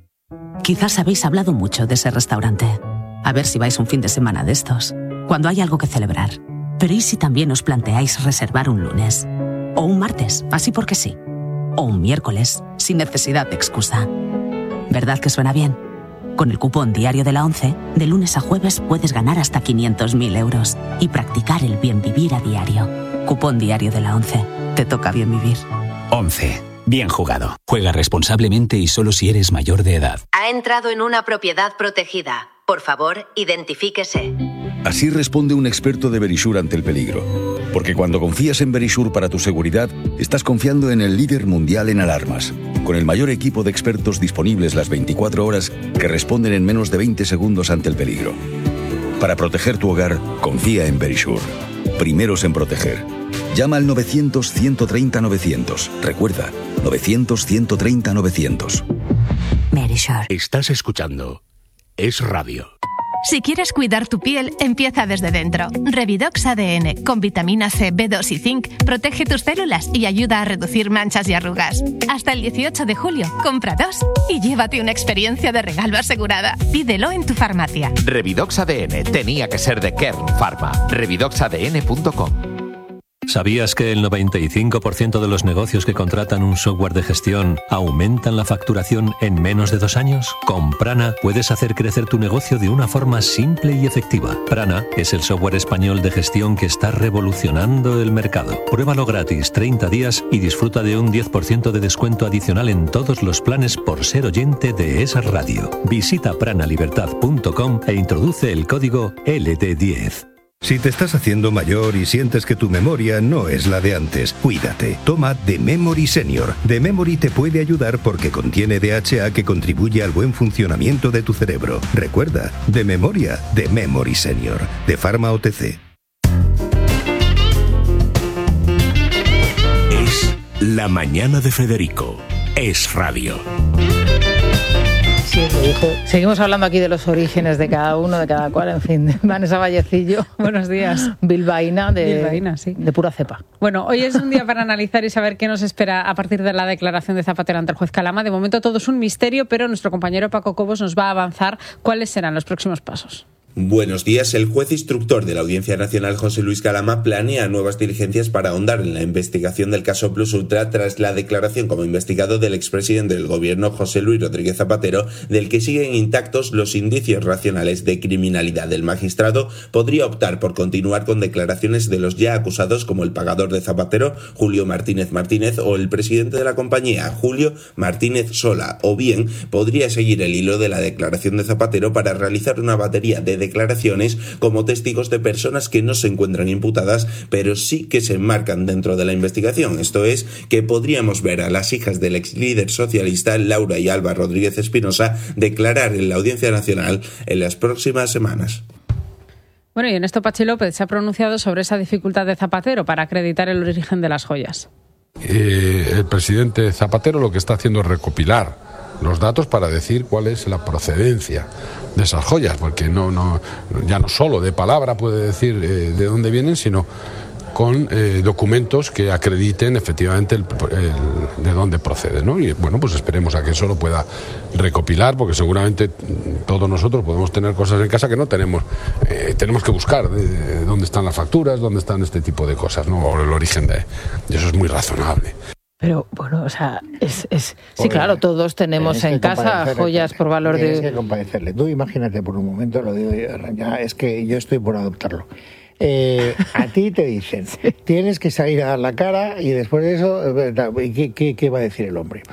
Quizás habéis hablado mucho de ese restaurante. A ver si vais un fin de semana de estos, cuando hay algo que celebrar. Pero ¿y si también os planteáis reservar un lunes? O un martes, así porque sí. O un miércoles, sin necesidad de excusa. ¿Verdad que suena bien? Con el cupón diario de la ONCE, de lunes a jueves puedes ganar hasta quinientos mil euros y practicar el bien vivir a diario. Cupón diario de la ONCE. Te toca bien vivir. once. Bien jugado. Juega responsablemente y solo si eres mayor de edad. Ha entrado en una propiedad protegida. Por favor, identifíquese. Así responde un experto de Verisure ante el peligro. Porque cuando confías en Verisure para tu seguridad, estás confiando en el líder mundial en alarmas, con el mayor equipo de expertos disponibles las veinticuatro horas que responden en menos de veinte segundos ante el peligro. Para proteger tu hogar, confía en Verisure. Primeros en proteger. Llama al novecientos, ciento treinta, novecientos. Recuerda, novecientos, ciento treinta, novecientos. Verisure. Estás escuchando Es Radio. Si quieres cuidar tu piel, empieza desde dentro. Revidox A D N, con vitamina C, B dos y zinc, protege tus células y ayuda a reducir manchas y arrugas. Hasta el dieciocho de julio, compra dos y llévate una experiencia de regalo asegurada. Pídelo en tu farmacia. Revidox A D N tenía que ser de Kern Pharma. revidox a d n punto com. ¿Sabías que el noventa y cinco por ciento de los negocios que contratan un software de gestión aumentan la facturación en menos de dos años? Con Prana puedes hacer crecer tu negocio de una forma simple y efectiva. Prana es el software español de gestión que está revolucionando el mercado. Pruébalo gratis treinta días y disfruta de un diez por ciento de descuento adicional en todos los planes por ser oyente de esa radio. Visita prana libertad punto com e introduce el código L D diez. Si te estás haciendo mayor y sientes que tu memoria no es la de antes, cuídate. Toma The Memory Senior. The Memory te puede ayudar porque contiene D H A que contribuye al buen funcionamiento de tu cerebro. Recuerda, de memoria, The Memory Senior. De Pharma O T C. Es La Mañana de Federico. Es Radio. Sí, seguimos hablando aquí de los orígenes de cada uno, de cada cual, en fin. Vanessa Vallecillo. Buenos días. Bilbaína de, Bilbaína, sí. de pura cepa. Bueno, hoy es un día para analizar y saber qué nos espera a partir de la declaración de Zapatero ante el juez Calama. De momento todo es un misterio, pero nuestro compañero Paco Cobos nos va a avanzar cuáles serán los próximos pasos. Buenos días. El juez instructor de la Audiencia Nacional, José Luis Calama, planea nuevas diligencias para ahondar en la investigación del caso Plus Ultra tras la declaración como investigado del expresidente del gobierno, José Luis Rodríguez Zapatero, del que siguen intactos los indicios racionales de criminalidad. El magistrado podría optar por continuar con declaraciones de los ya acusados como el pagador de Zapatero, Julio Martínez Martínez, o el presidente de la compañía, Julio Martínez Sola, o bien podría seguir el hilo de la declaración de Zapatero para realizar una batería de declaraciones como testigos de personas que no se encuentran imputadas, pero sí que se enmarcan dentro de la investigación. Esto es, que podríamos ver a las hijas del ex líder socialista Laura y Alba Rodríguez Espinosa declarar en la Audiencia Nacional en las próximas semanas. Bueno, y en esto Pachi López se ha pronunciado sobre esa dificultad de Zapatero para acreditar el origen de las joyas. Eh, el presidente Zapatero lo que está haciendo es recopilar los datos para decir cuál es la procedencia de esas joyas, porque no, no, ya no solo de palabra puede decir eh, de dónde vienen, sino con eh, documentos que acrediten efectivamente el, el, de dónde procede, ¿no? Y bueno, pues esperemos a que eso lo pueda recopilar, porque seguramente todos nosotros podemos tener cosas en casa que no tenemos, eh, tenemos que buscar de, de dónde están las facturas, dónde están este tipo de cosas, ¿no? O el origen de, y eso es muy razonable. Pero bueno, o sea, es, es sí, claro, todos tenemos en casa joyas por valor de... Tienes que compadecerle. Tú imagínate por un momento, lo digo ya, es que yo estoy por adoptarlo. Eh, a ti te dicen, tienes que salir a dar la cara y después de eso, ¿qué, qué, qué va a decir el hombre?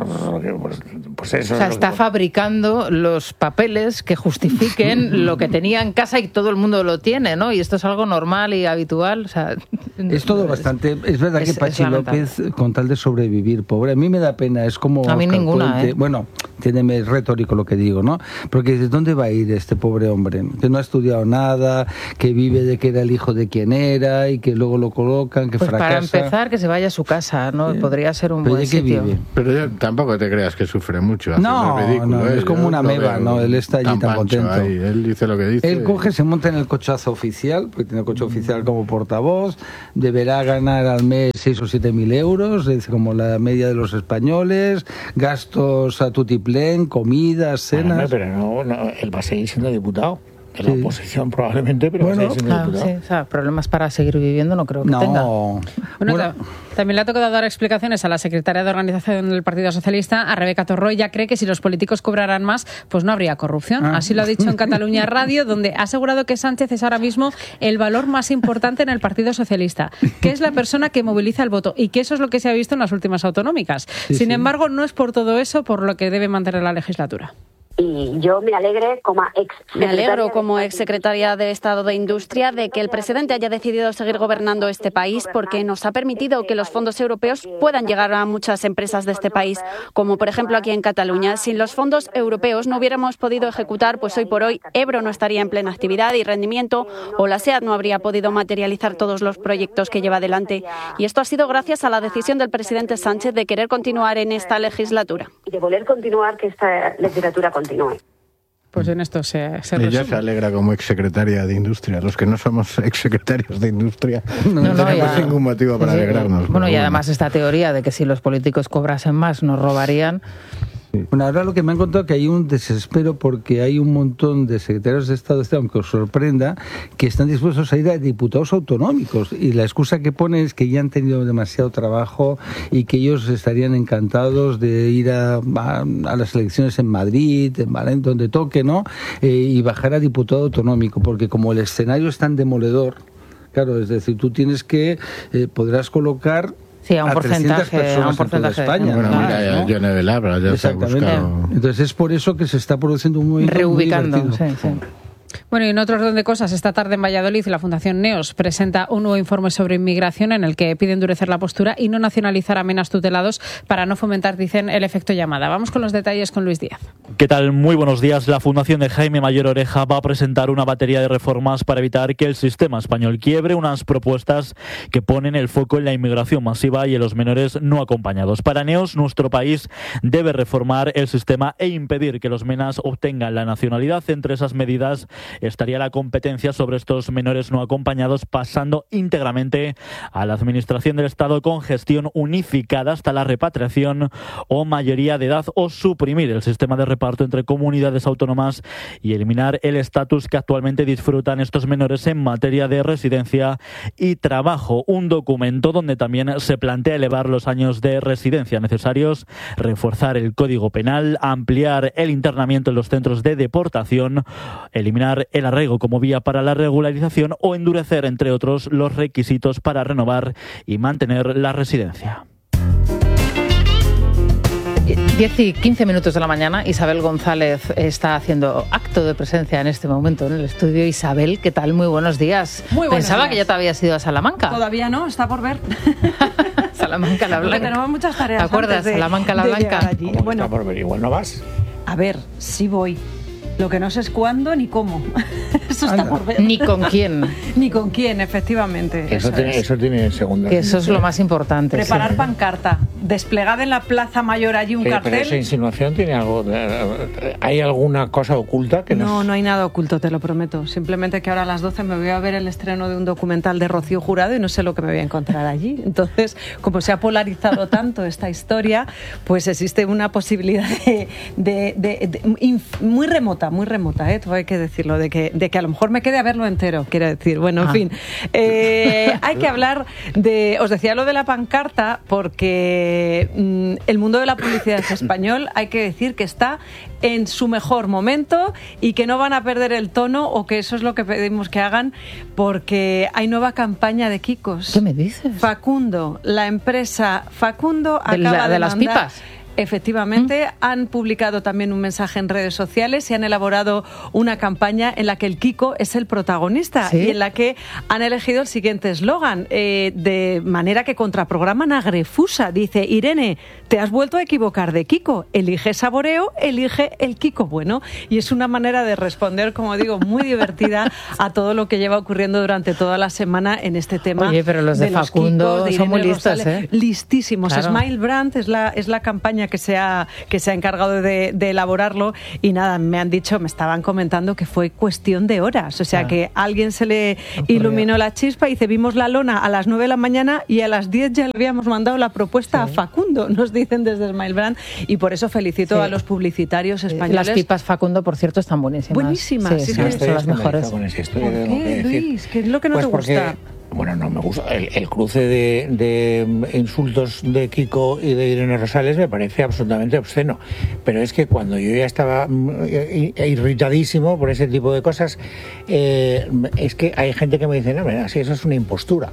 Pues, pues eso. O sea, es está que... fabricando los papeles que justifiquen lo que tenía en casa y todo el mundo lo tiene, ¿no? Y esto es algo normal y habitual. O sea, es todo bastante... Es verdad es, que Pachi López, con tal de sobrevivir, pobre, a mí me da pena, es como... A mí Oscar ninguna, Puente. ¿eh? Bueno, tiene retórico lo que digo, ¿no? Porque ¿de dónde va a ir este pobre hombre? Que no ha estudiado nada, que vive de que era el hijo de quien era y que luego lo colocan, que pues fracasa. Para empezar, que se vaya a su casa, ¿no? Sí. Podría ser un Pero buen sitio. Vive. Pero yo tampoco te creas que sufre mucho. No, ridículo, no, es como una meba, ¿no? Él está allí tan, tan contento. Ahí. Él dice lo que dice. Él coge, se monta en el cochazo oficial, porque tiene el coche oficial como portavoz, deberá ganar al mes seis o siete mil euros, es como la media de los españoles, gastos a tutiplén, comidas, cenas... Bueno, pero no, no, él va a seguir siendo diputado. En la sí. oposición probablemente, pero bueno, va a seguir siendo claro, diputado. Sí, o sea, problemas para seguir viviendo no creo que no. tenga. Bueno, bueno. También le ha tocado dar explicaciones a la secretaria de Organización del Partido Socialista, a Rebeca Torró. Ella cree que si los políticos cobraran más, pues no habría corrupción. Ah. Así lo ha dicho en Cataluña Radio, donde ha asegurado que Sánchez es ahora mismo el valor más importante en el Partido Socialista, que es la persona que moviliza el voto y que eso es lo que se ha visto en las últimas autonómicas. Sí, Sin sí. embargo, no es por todo eso por lo que debe mantener la legislatura. Y yo me alegre como ex Me alegro como exsecretaria de Estado de Industria de que el presidente haya decidido seguir gobernando este país porque nos ha permitido que los fondos europeos puedan llegar a muchas empresas de este país, como por ejemplo aquí en Cataluña. Sin los fondos europeos no hubiéramos podido ejecutar, pues hoy por hoy Ebro no estaría en plena actividad y rendimiento o la SEAT no habría podido materializar todos los proyectos que lleva adelante. Y esto ha sido gracias a la decisión del presidente Sánchez de querer continuar en esta legislatura. Y de voler continuar que esta legislatura continúe. Continúe. Pues en esto se, se Ella se alegra como exsecretaria de Industria. Los que no somos exsecretarios de Industria no, no tenemos ya, ningún motivo para sí, alegrarnos. Bueno, y bueno. Además esta teoría de que si los políticos cobrasen más nos robarían... Bueno, ahora lo que me han contado es que hay un desespero porque hay un montón de secretarios de Estado, aunque os sorprenda, que están dispuestos a ir a diputados autonómicos y la excusa que ponen es que ya han tenido demasiado trabajo y que ellos estarían encantados de ir a, a, a las elecciones en Madrid, en Valencia, donde toque, ¿no? Eh, y bajar a diputado autonómico, porque como el escenario es tan demoledor, claro, es decir, tú tienes que, eh, podrás colocar... Sí, a un a porcentaje, a un porcentaje de España. Bueno, mira, ya Yone de Labra ya se ha buscado. Entonces es por eso que se está produciendo un movimiento reubicando, muy sí, sí. Bueno, y en otro orden de cosas, esta tarde en Valladolid la Fundación Neos presenta un nuevo informe sobre inmigración en el que pide endurecer la postura y no nacionalizar a menas tutelados para no fomentar, dicen, el efecto llamada. Vamos con los detalles con Luis Díaz. ¿Qué tal? Muy buenos días. La Fundación de Jaime Mayor Oreja va a presentar una batería de reformas para evitar que el sistema español quiebre, unas propuestas que ponen el foco en la inmigración masiva y en los menores no acompañados. Para Neos, nuestro país debe reformar el sistema e impedir que los menas obtengan la nacionalidad. Entre esas medidas estaría la competencia sobre estos menores no acompañados pasando íntegramente a la Administración del Estado con gestión unificada hasta la repatriación o mayoría de edad, o suprimir el sistema de reparto entre comunidades autónomas y eliminar el estatus que actualmente disfrutan estos menores en materia de residencia y trabajo. Un documento donde también se plantea elevar los años de residencia necesarios, reforzar el Código Penal, ampliar el internamiento en los centros de deportación, eliminar el arraigo como vía para la regularización o endurecer, entre otros, los requisitos para renovar y mantener la residencia. diez y quince minutos de la mañana, Isabel González está haciendo acto de presencia en este momento en el estudio. Isabel, ¿qué tal? Muy buenos días. Muy buenos Pensaba días. que ya te habías ido a Salamanca. Todavía no, está por ver. Salamanca la Blanca. Porque tenemos muchas tareas. ¿Te acuerdas? De, Salamanca la de Blanca. Allí. ¿Cómo Bueno, está por ver? Igual no vas. A ver, sí voy. Lo que no sé es cuándo ni cómo. Eso está Anda. por ver. Ni con quién. Ni con quién, efectivamente. Eso, Eso tiene, es. eso tiene segunda. Que eso es lo más importante. Preparar sí. pancarta. Desplegada en la Plaza Mayor allí un Eh, cartel. Pero esa insinuación tiene algo. de- ¿Hay alguna cosa oculta que No, nos... no hay nada oculto, te lo prometo. Simplemente que ahora a las doce me voy a ver el estreno de un documental de Rocío Jurado y no sé lo que me voy a encontrar allí. Entonces, como se ha polarizado tanto esta historia, pues existe una posibilidad de, de- de- de- inf- muy remota, muy remota, ¿eh? Todo hay que decirlo, de que, de que a lo mejor me quede a verlo entero, quiero decir. Bueno, en Ah. fin. Eh, hay que hablar de... Os decía lo de la pancarta porque mm, el mundo de la publicidad español hay que decir que está en su mejor momento y que no van a perder el tono, o que eso es lo que pedimos que hagan, porque hay nueva campaña de Kikos. ¿Qué me dices? Facundo, la empresa Facundo De la- acaba de, de las mandar- pipas. Efectivamente, han publicado también un mensaje en redes sociales y han elaborado una campaña en la que el Kiko es el protagonista. ¿Sí? Y en la que han elegido el siguiente eslogan, eh, de manera que contraprograman a Grefusa. Dice: Irene, te has vuelto a equivocar de Kiko, elige saboreo, elige el Kiko bueno. Y es una manera de responder, como digo, muy divertida a todo lo que lleva ocurriendo durante toda la semana en este tema. Oye, pero los de Facundo Kikos, de son muy Irene listos, Rosales. ¿eh? Listísimos. Claro. Smile Brand es la, es la campaña que se ha, que se ha encargado de, de elaborarlo, y nada, me han dicho, me estaban comentando que fue cuestión de horas, o sea, Ah. que a alguien se le iluminó la chispa y dice: vimos la lona a las nueve de la mañana y a las diez ya le habíamos mandado la propuesta a Facundo, nos dicen desde Smile Brand, y por eso felicito Sí. a los publicitarios españoles. Las pipas Facundo, por cierto, están buenísimas. Buenísimas, Sí, sí, son, sí. son las mejores. Con esa historia, ¿Por tengo que qué, decir. Luis? ¿Qué es lo que no Pues te porque, gusta? bueno, no me gusta. El, el cruce de, de insultos de Kiko y de Irene Rosales me parece absolutamente obsceno. Pero es que cuando yo ya estaba mm, i- irritadísimo por ese tipo de cosas, eh, es que hay gente que me dice: no, mira, si eso es una impostura.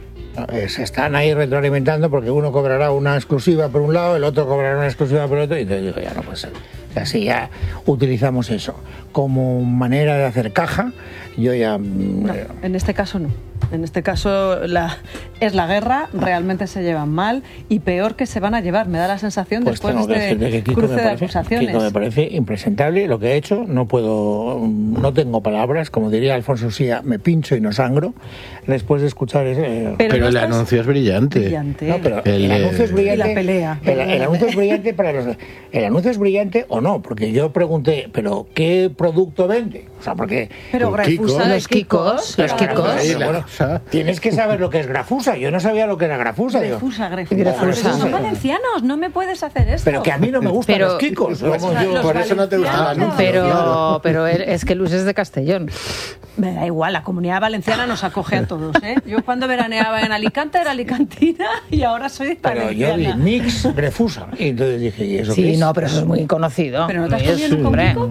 Eh, Se están ahí retroalimentando porque uno cobrará una exclusiva por un lado, el otro cobrará una exclusiva por otro, y te digo, ya no puede ser. O sea, si ya utilizamos eso como manera de hacer caja, yo ya... mm, No, en este caso no. En este caso la, es la guerra, realmente se llevan mal, y peor que se van a llevar, me da la sensación, Pues después tengo que de decirte que este Kiko cruce me de parece, acusaciones. Kiko me parece impresentable lo que ha hecho. No puedo, no tengo palabras, como diría Alfonso Sía, me pincho y no sangro después de escuchar eso. eh, Pero, no el estás- anuncio es brillante. Brillante. No, pero El, el, eh, anuncio es brillante. Y la pelea. El, el anuncio es brillante para los. El anuncio es brillante o no, porque yo pregunté, ¿pero qué producto vende? O sea, porque. Pero Con Kiko. Grafusa de Los Kikos, los Pero, Kikos. pero, la bueno, cosa. tienes que saber lo que es grafusa. Yo no sabía lo que era grafusa. digo. Grefusa, Grefusa. Grefusa. Pero son valencianos, no me puedes hacer esto. Pero que a mí no me gustan Pero- los Kikos. Pues, como yo- los por eso no te gusta el valencianos. anuncio. Pero, claro. pero él- es que Luis es de Castellón. Me da igual, la Comunidad Valenciana nos acoge a todos, ¿eh? Yo cuando veraneaba en Alicante era alicantina y ahora soy Pero yo vi valenciana. mix grefusa. Y entonces dije, ¿y eso qué Sí, es? no, pero eso es muy conocido. ¿Pero no te has Luis, comido nunca un hombre. Kiko?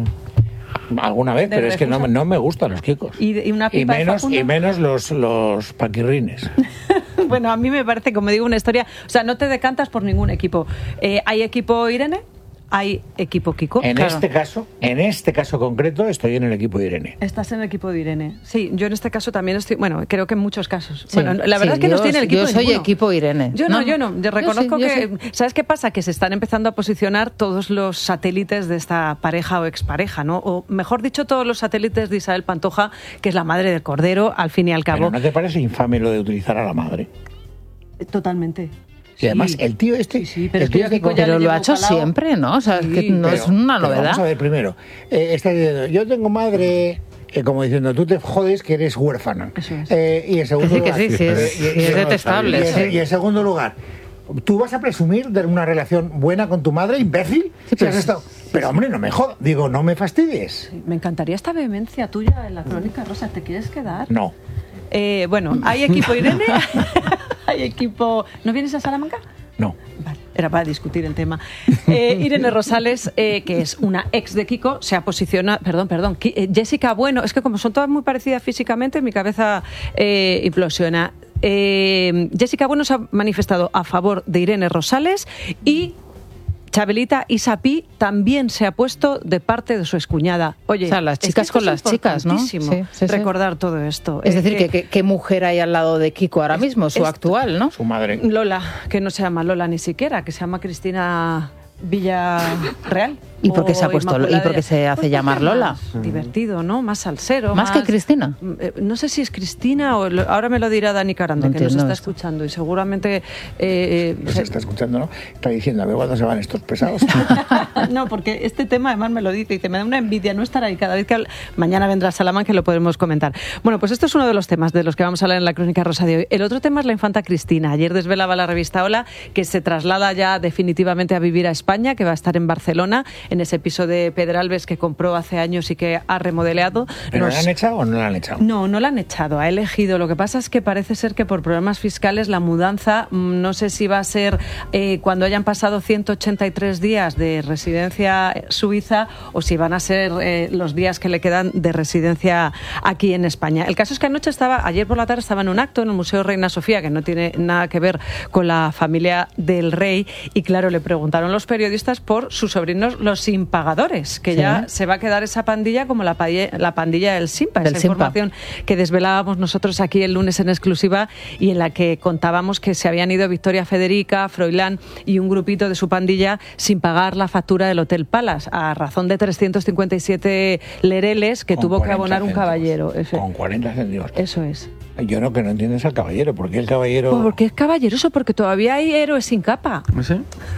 Alguna vez, ¿De pero es que no, Grefusa? no me gustan los Kikos. ¿Y, y una Y pipa de menos, Facundo? y menos los, los paquirrines. Bueno, a mí me parece, como digo, una historia... O sea, no te decantas por ningún equipo. Eh, ¿Hay equipo Irene? hay equipo Kiko. En Claro. este caso, en este caso concreto, estoy en el equipo de Irene. Estás en el equipo de Irene. Sí, yo en este caso también estoy, bueno, creo que en muchos casos. Sí, bueno, la verdad sí, es que no yo- estoy en el equipo yo de soy ninguno. equipo Irene. Yo no, No, yo no. Yo reconozco sí, yo que, ¿sabes qué pasa? Que se están empezando a posicionar todos los satélites de esta pareja o expareja, ¿no? O mejor dicho, todos los satélites de Isabel Pantoja, que es la madre del Cordero, al fin y al cabo. Pero ¿no te parece infame lo de utilizar a la madre? Totalmente. Y además, el tío este... Sí, pero el tío es que este Kiko ya Pero le lo ha llevó hecho calado. siempre, ¿no? O sea, es que Sí, no Pero- es una pero novedad. Vamos a ver, primero, eh, está diciendo, yo tengo madre... eh, como diciendo, tú te jodes que eres huérfana. Eso es. Eh, y en segundo Que sí, que lugar, sí, sí, es- y- y- es y- detestable, y en- sí. Y en segundo lugar, ¿tú vas a presumir de una relación buena con tu madre, imbécil? Si pero has sí, estado- pero hombre, no me jodas. Digo, no me fastidies. Me encantaría esta vehemencia tuya en la crónica, Rosa. ¿Te quieres quedar? No. Eh, bueno, hay equipo Irene, hay equipo... ¿No vienes a Salamanca? No. Vale, era para discutir el tema. Eh, Irene Rosales, eh, que es una ex de Kiko, se ha posicionado... Perdón, perdón. Ki- eh, Jessica Bueno, es que como son todas muy parecidas físicamente, mi cabeza eh, implosiona. Eh, Jessica Bueno se ha manifestado a favor de Irene Rosales y... Chabelita Isapi también se ha puesto de parte de su excuñada. Oye, O sea, las es que chicas esto con es las chicas, ¿no? importantísimo, Sí, sí, sí. recordar todo esto. Es Eh, decir, que, que- ¿qué mujer hay al lado de Kiko ahora mismo? Su esto- actual, ¿no? Su madre. Lola, que no se llama Lola ni siquiera, que se llama Cristina Villarreal. ¿Y por qué se ha o puesto y Inmaculada por qué se hace Pues llamar porque es Lola? más divertido, ¿no? Más salsero. ¿Más que Cristina? Eh, No sé si es Cristina o lo- ahora me lo dirá Dani Carande, No que nos entiendo está esto. escuchando y seguramente... eh, Pues se está escuchando, ¿no? Está diciendo, a ver cuándo se van estos pesados. No, porque este tema además me lo dice y dice, me da una envidia no estar ahí cada vez que habla. Mañana vendrá Salamanca que lo podremos comentar. Bueno, pues esto es uno de los temas de los que vamos a hablar en la Crónica Rosa de hoy. El otro tema es la infanta Cristina. Ayer desvelaba la revista Hola que se traslada ya definitivamente a vivir a España, que va a estar en Barcelona, en ese piso de Pedralbes que compró hace años y que ha remodelado. ¿Pero Nos- la han echado o no la han echado? no, no la han echado, ha elegido. Lo que pasa es que parece ser que por problemas fiscales la mudanza, mm, no sé si va a ser eh, cuando hayan pasado ciento ochenta y tres días de residencia suiza o si van a ser eh, los días que le quedan de residencia aquí en España. El caso es que anoche estaba, ayer por la tarde estaba en un acto en el Museo Reina Sofía, que no tiene nada que ver con la familia del rey, y claro, le preguntaron los periodistas por sus sobrinos los impagadores, que Sí. ya se va a quedar esa pandilla como la, paye- la pandilla del Simpa, Del esa Simpa. información que desvelábamos nosotros aquí el lunes en exclusiva y en la que contábamos que se habían ido Victoria Federica, Froilán y un grupito de su pandilla sin pagar la factura del Hotel Palace, a razón de trescientos cincuenta y siete lereles que Con tuvo que cuarenta abonar un céntimos. caballero. Ese- Con cuarenta céntimos. Eso es. Yo lo que no entiendo es al caballero. ¿Por qué el caballero...? Pues porque es caballeroso, porque todavía hay héroes sin capa. ¿Sí?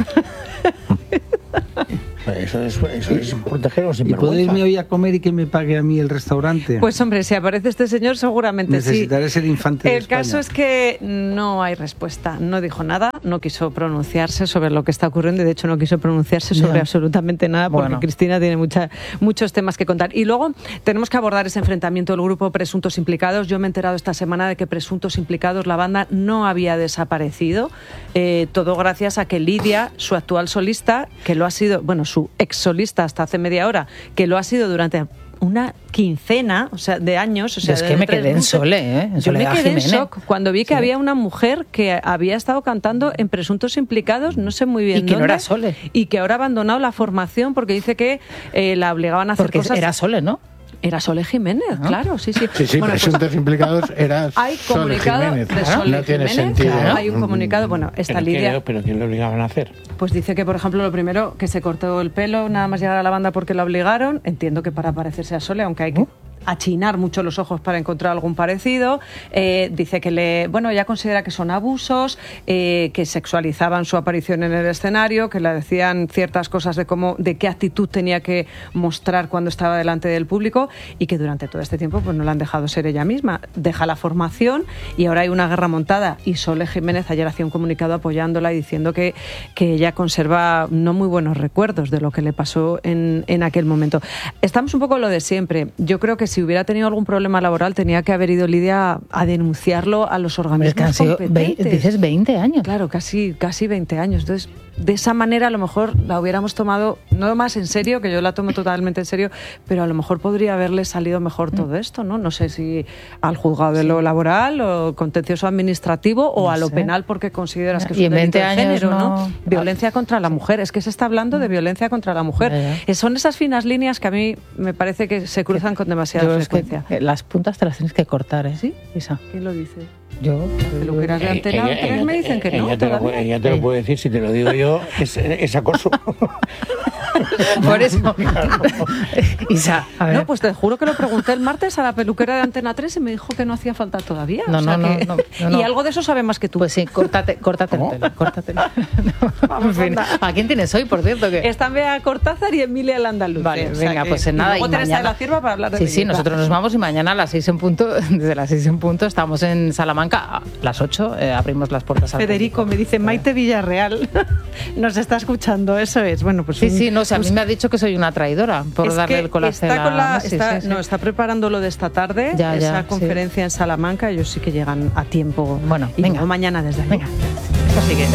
Eso es, eso es proteger a los ¿Y puedo sinvergüenza. irme hoy a comer y que me pague a mí el restaurante? Pues hombre, si aparece este señor seguramente Necesitaré sí. ser infante de El caso España. es que no hay respuesta. No dijo nada, no quiso pronunciarse sobre lo que está ocurriendo y de hecho no quiso pronunciarse sobre Ya. absolutamente nada porque Bueno. Cristina tiene mucha, muchos temas que contar. Y luego tenemos que abordar ese enfrentamiento del grupo Presuntos Implicados. Yo me he enterado esta semana de que Presuntos Implicados, la banda, no había desaparecido. Eh, todo gracias a que Lidia, su actual solista, que lo ha sido, bueno, su ex solista hasta hace media hora, que lo ha sido durante una quincena, o sea, de años, o sea, Es de que me tres quedé en meses. Sole, ¿eh? En Yo me Soledad quedé en Jiménez. shock cuando vi que Sí. había una mujer que había estado cantando en Presuntos Implicados, no sé muy bien Y que no dónde, era Sole. y que ahora ha abandonado la formación porque dice que eh, la obligaban a hacer Porque cosas. era Sole, ¿no? Era Sole Jiménez, claro, sí, sí. Sí, sí, Bueno, pues, presuntos implicados era hay Sole comunicado Jiménez. de Claro. Sole No tiene Jiménez, sentido. hay un comunicado, bueno, esta ¿Pero, Lidia... qué, ¿Pero quién le obligaban a hacer? Pues dice que, por ejemplo, lo primero, que se cortó el pelo nada más llegar a la banda porque la obligaron. Entiendo que para parecerse a Sole, aunque hay que achinar mucho los ojos para encontrar algún parecido. Eh, dice que le, bueno, ella considera que son abusos, eh, que sexualizaban su aparición en el escenario, que le decían ciertas cosas de cómo, de qué actitud tenía que mostrar cuando estaba delante del público y que durante todo este tiempo pues no la han dejado ser ella misma. Deja la formación y ahora hay una guerra montada y Sole Jiménez ayer hacía un comunicado apoyándola y diciendo que, que ella conserva no muy buenos recuerdos de lo que le pasó en, en aquel momento. Estamos un poco lo de siempre. Yo creo que si hubiera tenido algún problema laboral tenía que haber ido Lidia a denunciarlo a los organismos es que han sido competentes. Dices veinte años. Claro, casi, casi veinte años. Entonces, de esa manera a lo mejor la hubiéramos tomado, no más en serio, que yo la tomo totalmente en serio, pero a lo mejor podría haberle salido mejor todo esto, ¿no? No sé si al juzgado de lo laboral o contencioso administrativo o no a lo sé. penal porque consideras que es Y un en delito veinte de años género, ¿no? no... Violencia contra la mujer. Es que se está hablando de violencia contra la mujer. Ya, ya. Son esas finas líneas que a mí me parece que se cruzan con demasiada Yo es que, frecuencia. eh, las puntas te las tienes que cortar, ¿eh? ¿Sí? Isa. ¿Quién lo dice? Yo. Peluqueras de Antena Ella- tres ella- me dicen que no. ella te, lo, todavía. ella te lo puede decir, si te lo digo yo, es, es acoso. Por eso. Isa, a ver. No, pues te juro que lo pregunté el martes a la peluquera de Antena tres y me dijo que no hacía falta todavía. No, O sea no, que- no, no, no. Y algo de eso sabe más que tú. Pues sí, córtate, córtate el pelo, córtate el pelo. En fin, ¿a quién tienes hoy, por cierto? Que... Están Bea Cortázar y Emilia el andaluz. Vale, O sea venga, que- pues en y nada. luego y Teresa mañana... de la Cierva para hablar de Sí, sí, belleza. nosotros nos vamos y mañana a las seis en punto, desde las seis en punto, estamos en Salamanca, a las ocho, eh, abrimos las puertas al Federico me dice Maite Villarreal nos está escuchando, eso es. Bueno, pues Sí, un- sí, no, o sea, a mí un- me ha dicho que soy una traidora por Es darle que el colaje está a con la- Messi, está, sí, sí. No, está preparando lo de esta tarde, Ya, esa ya, sí. conferencia en Salamanca. Ellos sí que llegan a tiempo. Bueno, y venga. luego mañana desde aquí. Venga, sigue.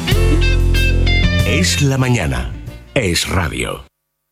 Es la mañana. Es radio.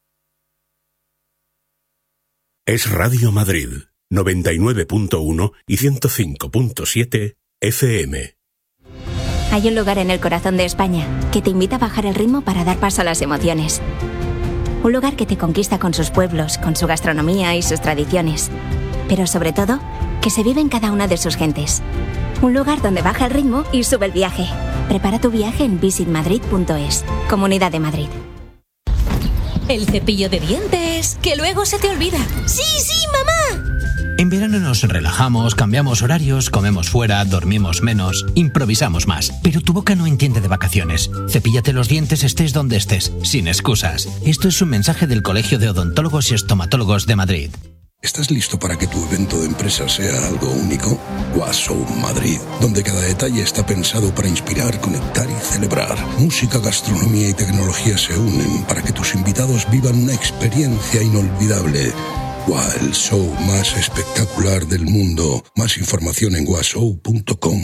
Es Radio Madrid, noventa y nueve punto uno y ciento cinco punto siete F M. Hay un lugar en el corazón de España que te invita a bajar el ritmo para dar paso a las emociones. Un lugar que te conquista con sus pueblos, con su gastronomía y sus tradiciones. Pero sobre todo, que se vive en cada una de sus gentes. Un lugar donde baja el ritmo y sube el viaje. Prepara tu viaje en visit madrid punto es. Comunidad de Madrid. El cepillo de dientes, que luego se te olvida. ¡Sí, sí, mamá! En verano nos relajamos, cambiamos horarios, comemos fuera, dormimos menos, improvisamos más. Pero tu boca no entiende de vacaciones. Cepíllate los dientes estés donde estés, sin excusas. Esto es un mensaje del Colegio de Odontólogos y Estomatólogos de Madrid. ¿Estás listo para que tu evento de empresa sea algo único? Washow Madrid, donde cada detalle está pensado para inspirar, conectar y celebrar. Música, gastronomía y tecnología se unen para que tus invitados vivan una experiencia inolvidable. Wow, el show más espectacular del mundo. Más información en washow punto com.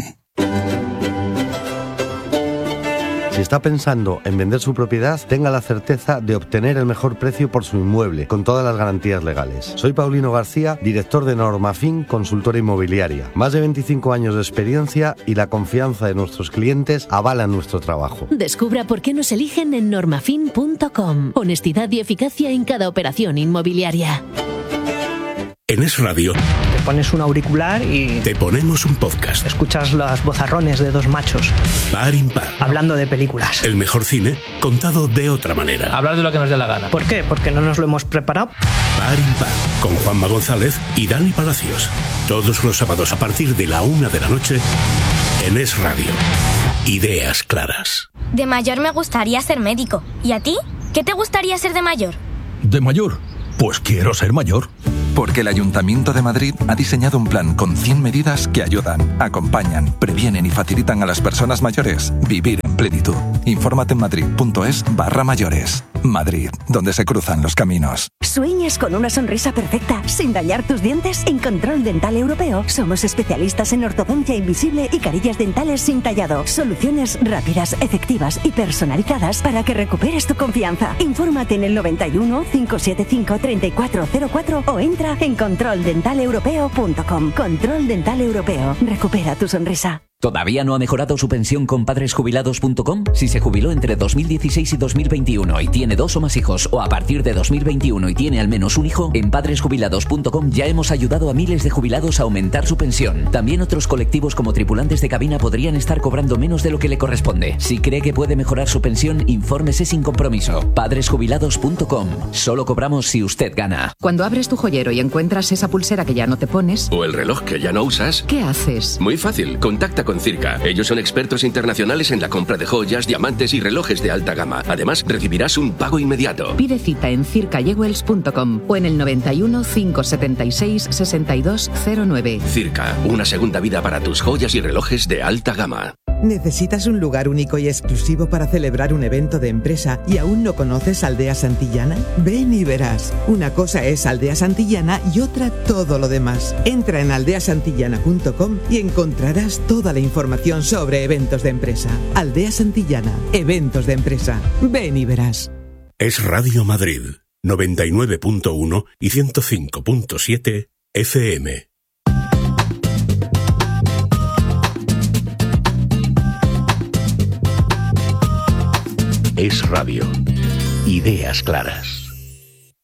Si está pensando en vender su propiedad, tenga la certeza de obtener el mejor precio por su inmueble, con todas las garantías legales. Soy Paulino García, director de Normafin, consultora inmobiliaria. Más de veinticinco años de experiencia y la confianza de nuestros clientes avalan nuestro trabajo. Descubra por qué nos eligen en normafin punto com. Honestidad y eficacia en cada operación inmobiliaria. En Es Radio Te pones un auricular y te ponemos un podcast. escuchas los vozarrones de dos machos Par impar. hablando de películas. El mejor cine contado de otra manera. Hablar de lo que nos dé la gana. ¿Por qué? Porque no nos lo hemos preparado. Par impar. Con Juanma González y Dani Palacios. Todos los sábados a partir de la una de la noche en Es Radio. Ideas claras. De mayor me gustaría ser médico. ¿Y a ti? ¿Qué te gustaría ser de mayor? ¿De mayor? Pues quiero ser mayor. Porque el Ayuntamiento de Madrid ha diseñado un plan con cien medidas que ayudan, acompañan, previenen y facilitan a las personas mayores vivir en plenitud. Infórmate en madrid punto es barra mayores. Madrid, donde se cruzan los caminos. ¿Sueñas con una sonrisa perfecta sin dañar tus dientes? En Control Dental Europeo somos especialistas en ortodoncia invisible y carillas dentales sin tallado. Soluciones rápidas, efectivas y personalizadas para que recuperes tu confianza. Infórmate en el noventa y uno, cinco siete cinco, treinta y cuatro cero cuatro o entra en control dental europeo punto com. Control Dental Europeo. Recupera tu sonrisa. ¿Todavía no ha mejorado su pensión con padres jubilados punto com? Si se jubiló entre dos mil dieciséis y dos mil veintiuno y tiene dos o más hijos, o a partir de dos mil veintiuno y tiene al menos un hijo, en padres jubilados punto com ya hemos ayudado a miles de jubilados a aumentar su pensión. También otros colectivos como tripulantes de cabina podrían estar cobrando menos de lo que le corresponde. Si cree que puede mejorar su pensión, infórmese sin compromiso. padres jubilados punto com. Solo cobramos si usted gana. Cuando abres tu joyero y encuentras esa pulsera que ya no te pones, o el reloj que ya no usas, ¿qué haces? Muy fácil, contacta con Circa. Ellos son expertos internacionales en la compra de joyas, diamantes y relojes de alta gama. Además, recibirás un pago inmediato. Pide cita en circa jewels punto com o en el noventa y uno, cinco setenta y seis, sesenta y dos cero nueve. Circa, una segunda vida para tus joyas y relojes de alta gama. ¿Necesitas un lugar único y exclusivo para celebrar un evento de empresa y aún no conoces Aldea Santillana? Ven y verás. Una cosa es Aldea Santillana y otra todo lo demás. Entra en aldea santillana punto com y encontrarás toda la información sobre eventos de empresa. Aldea Santillana, eventos de empresa. Ven y verás. Es Radio Madrid, noventa y nueve punto uno y ciento cinco punto siete F M. Es Radio. Ideas claras.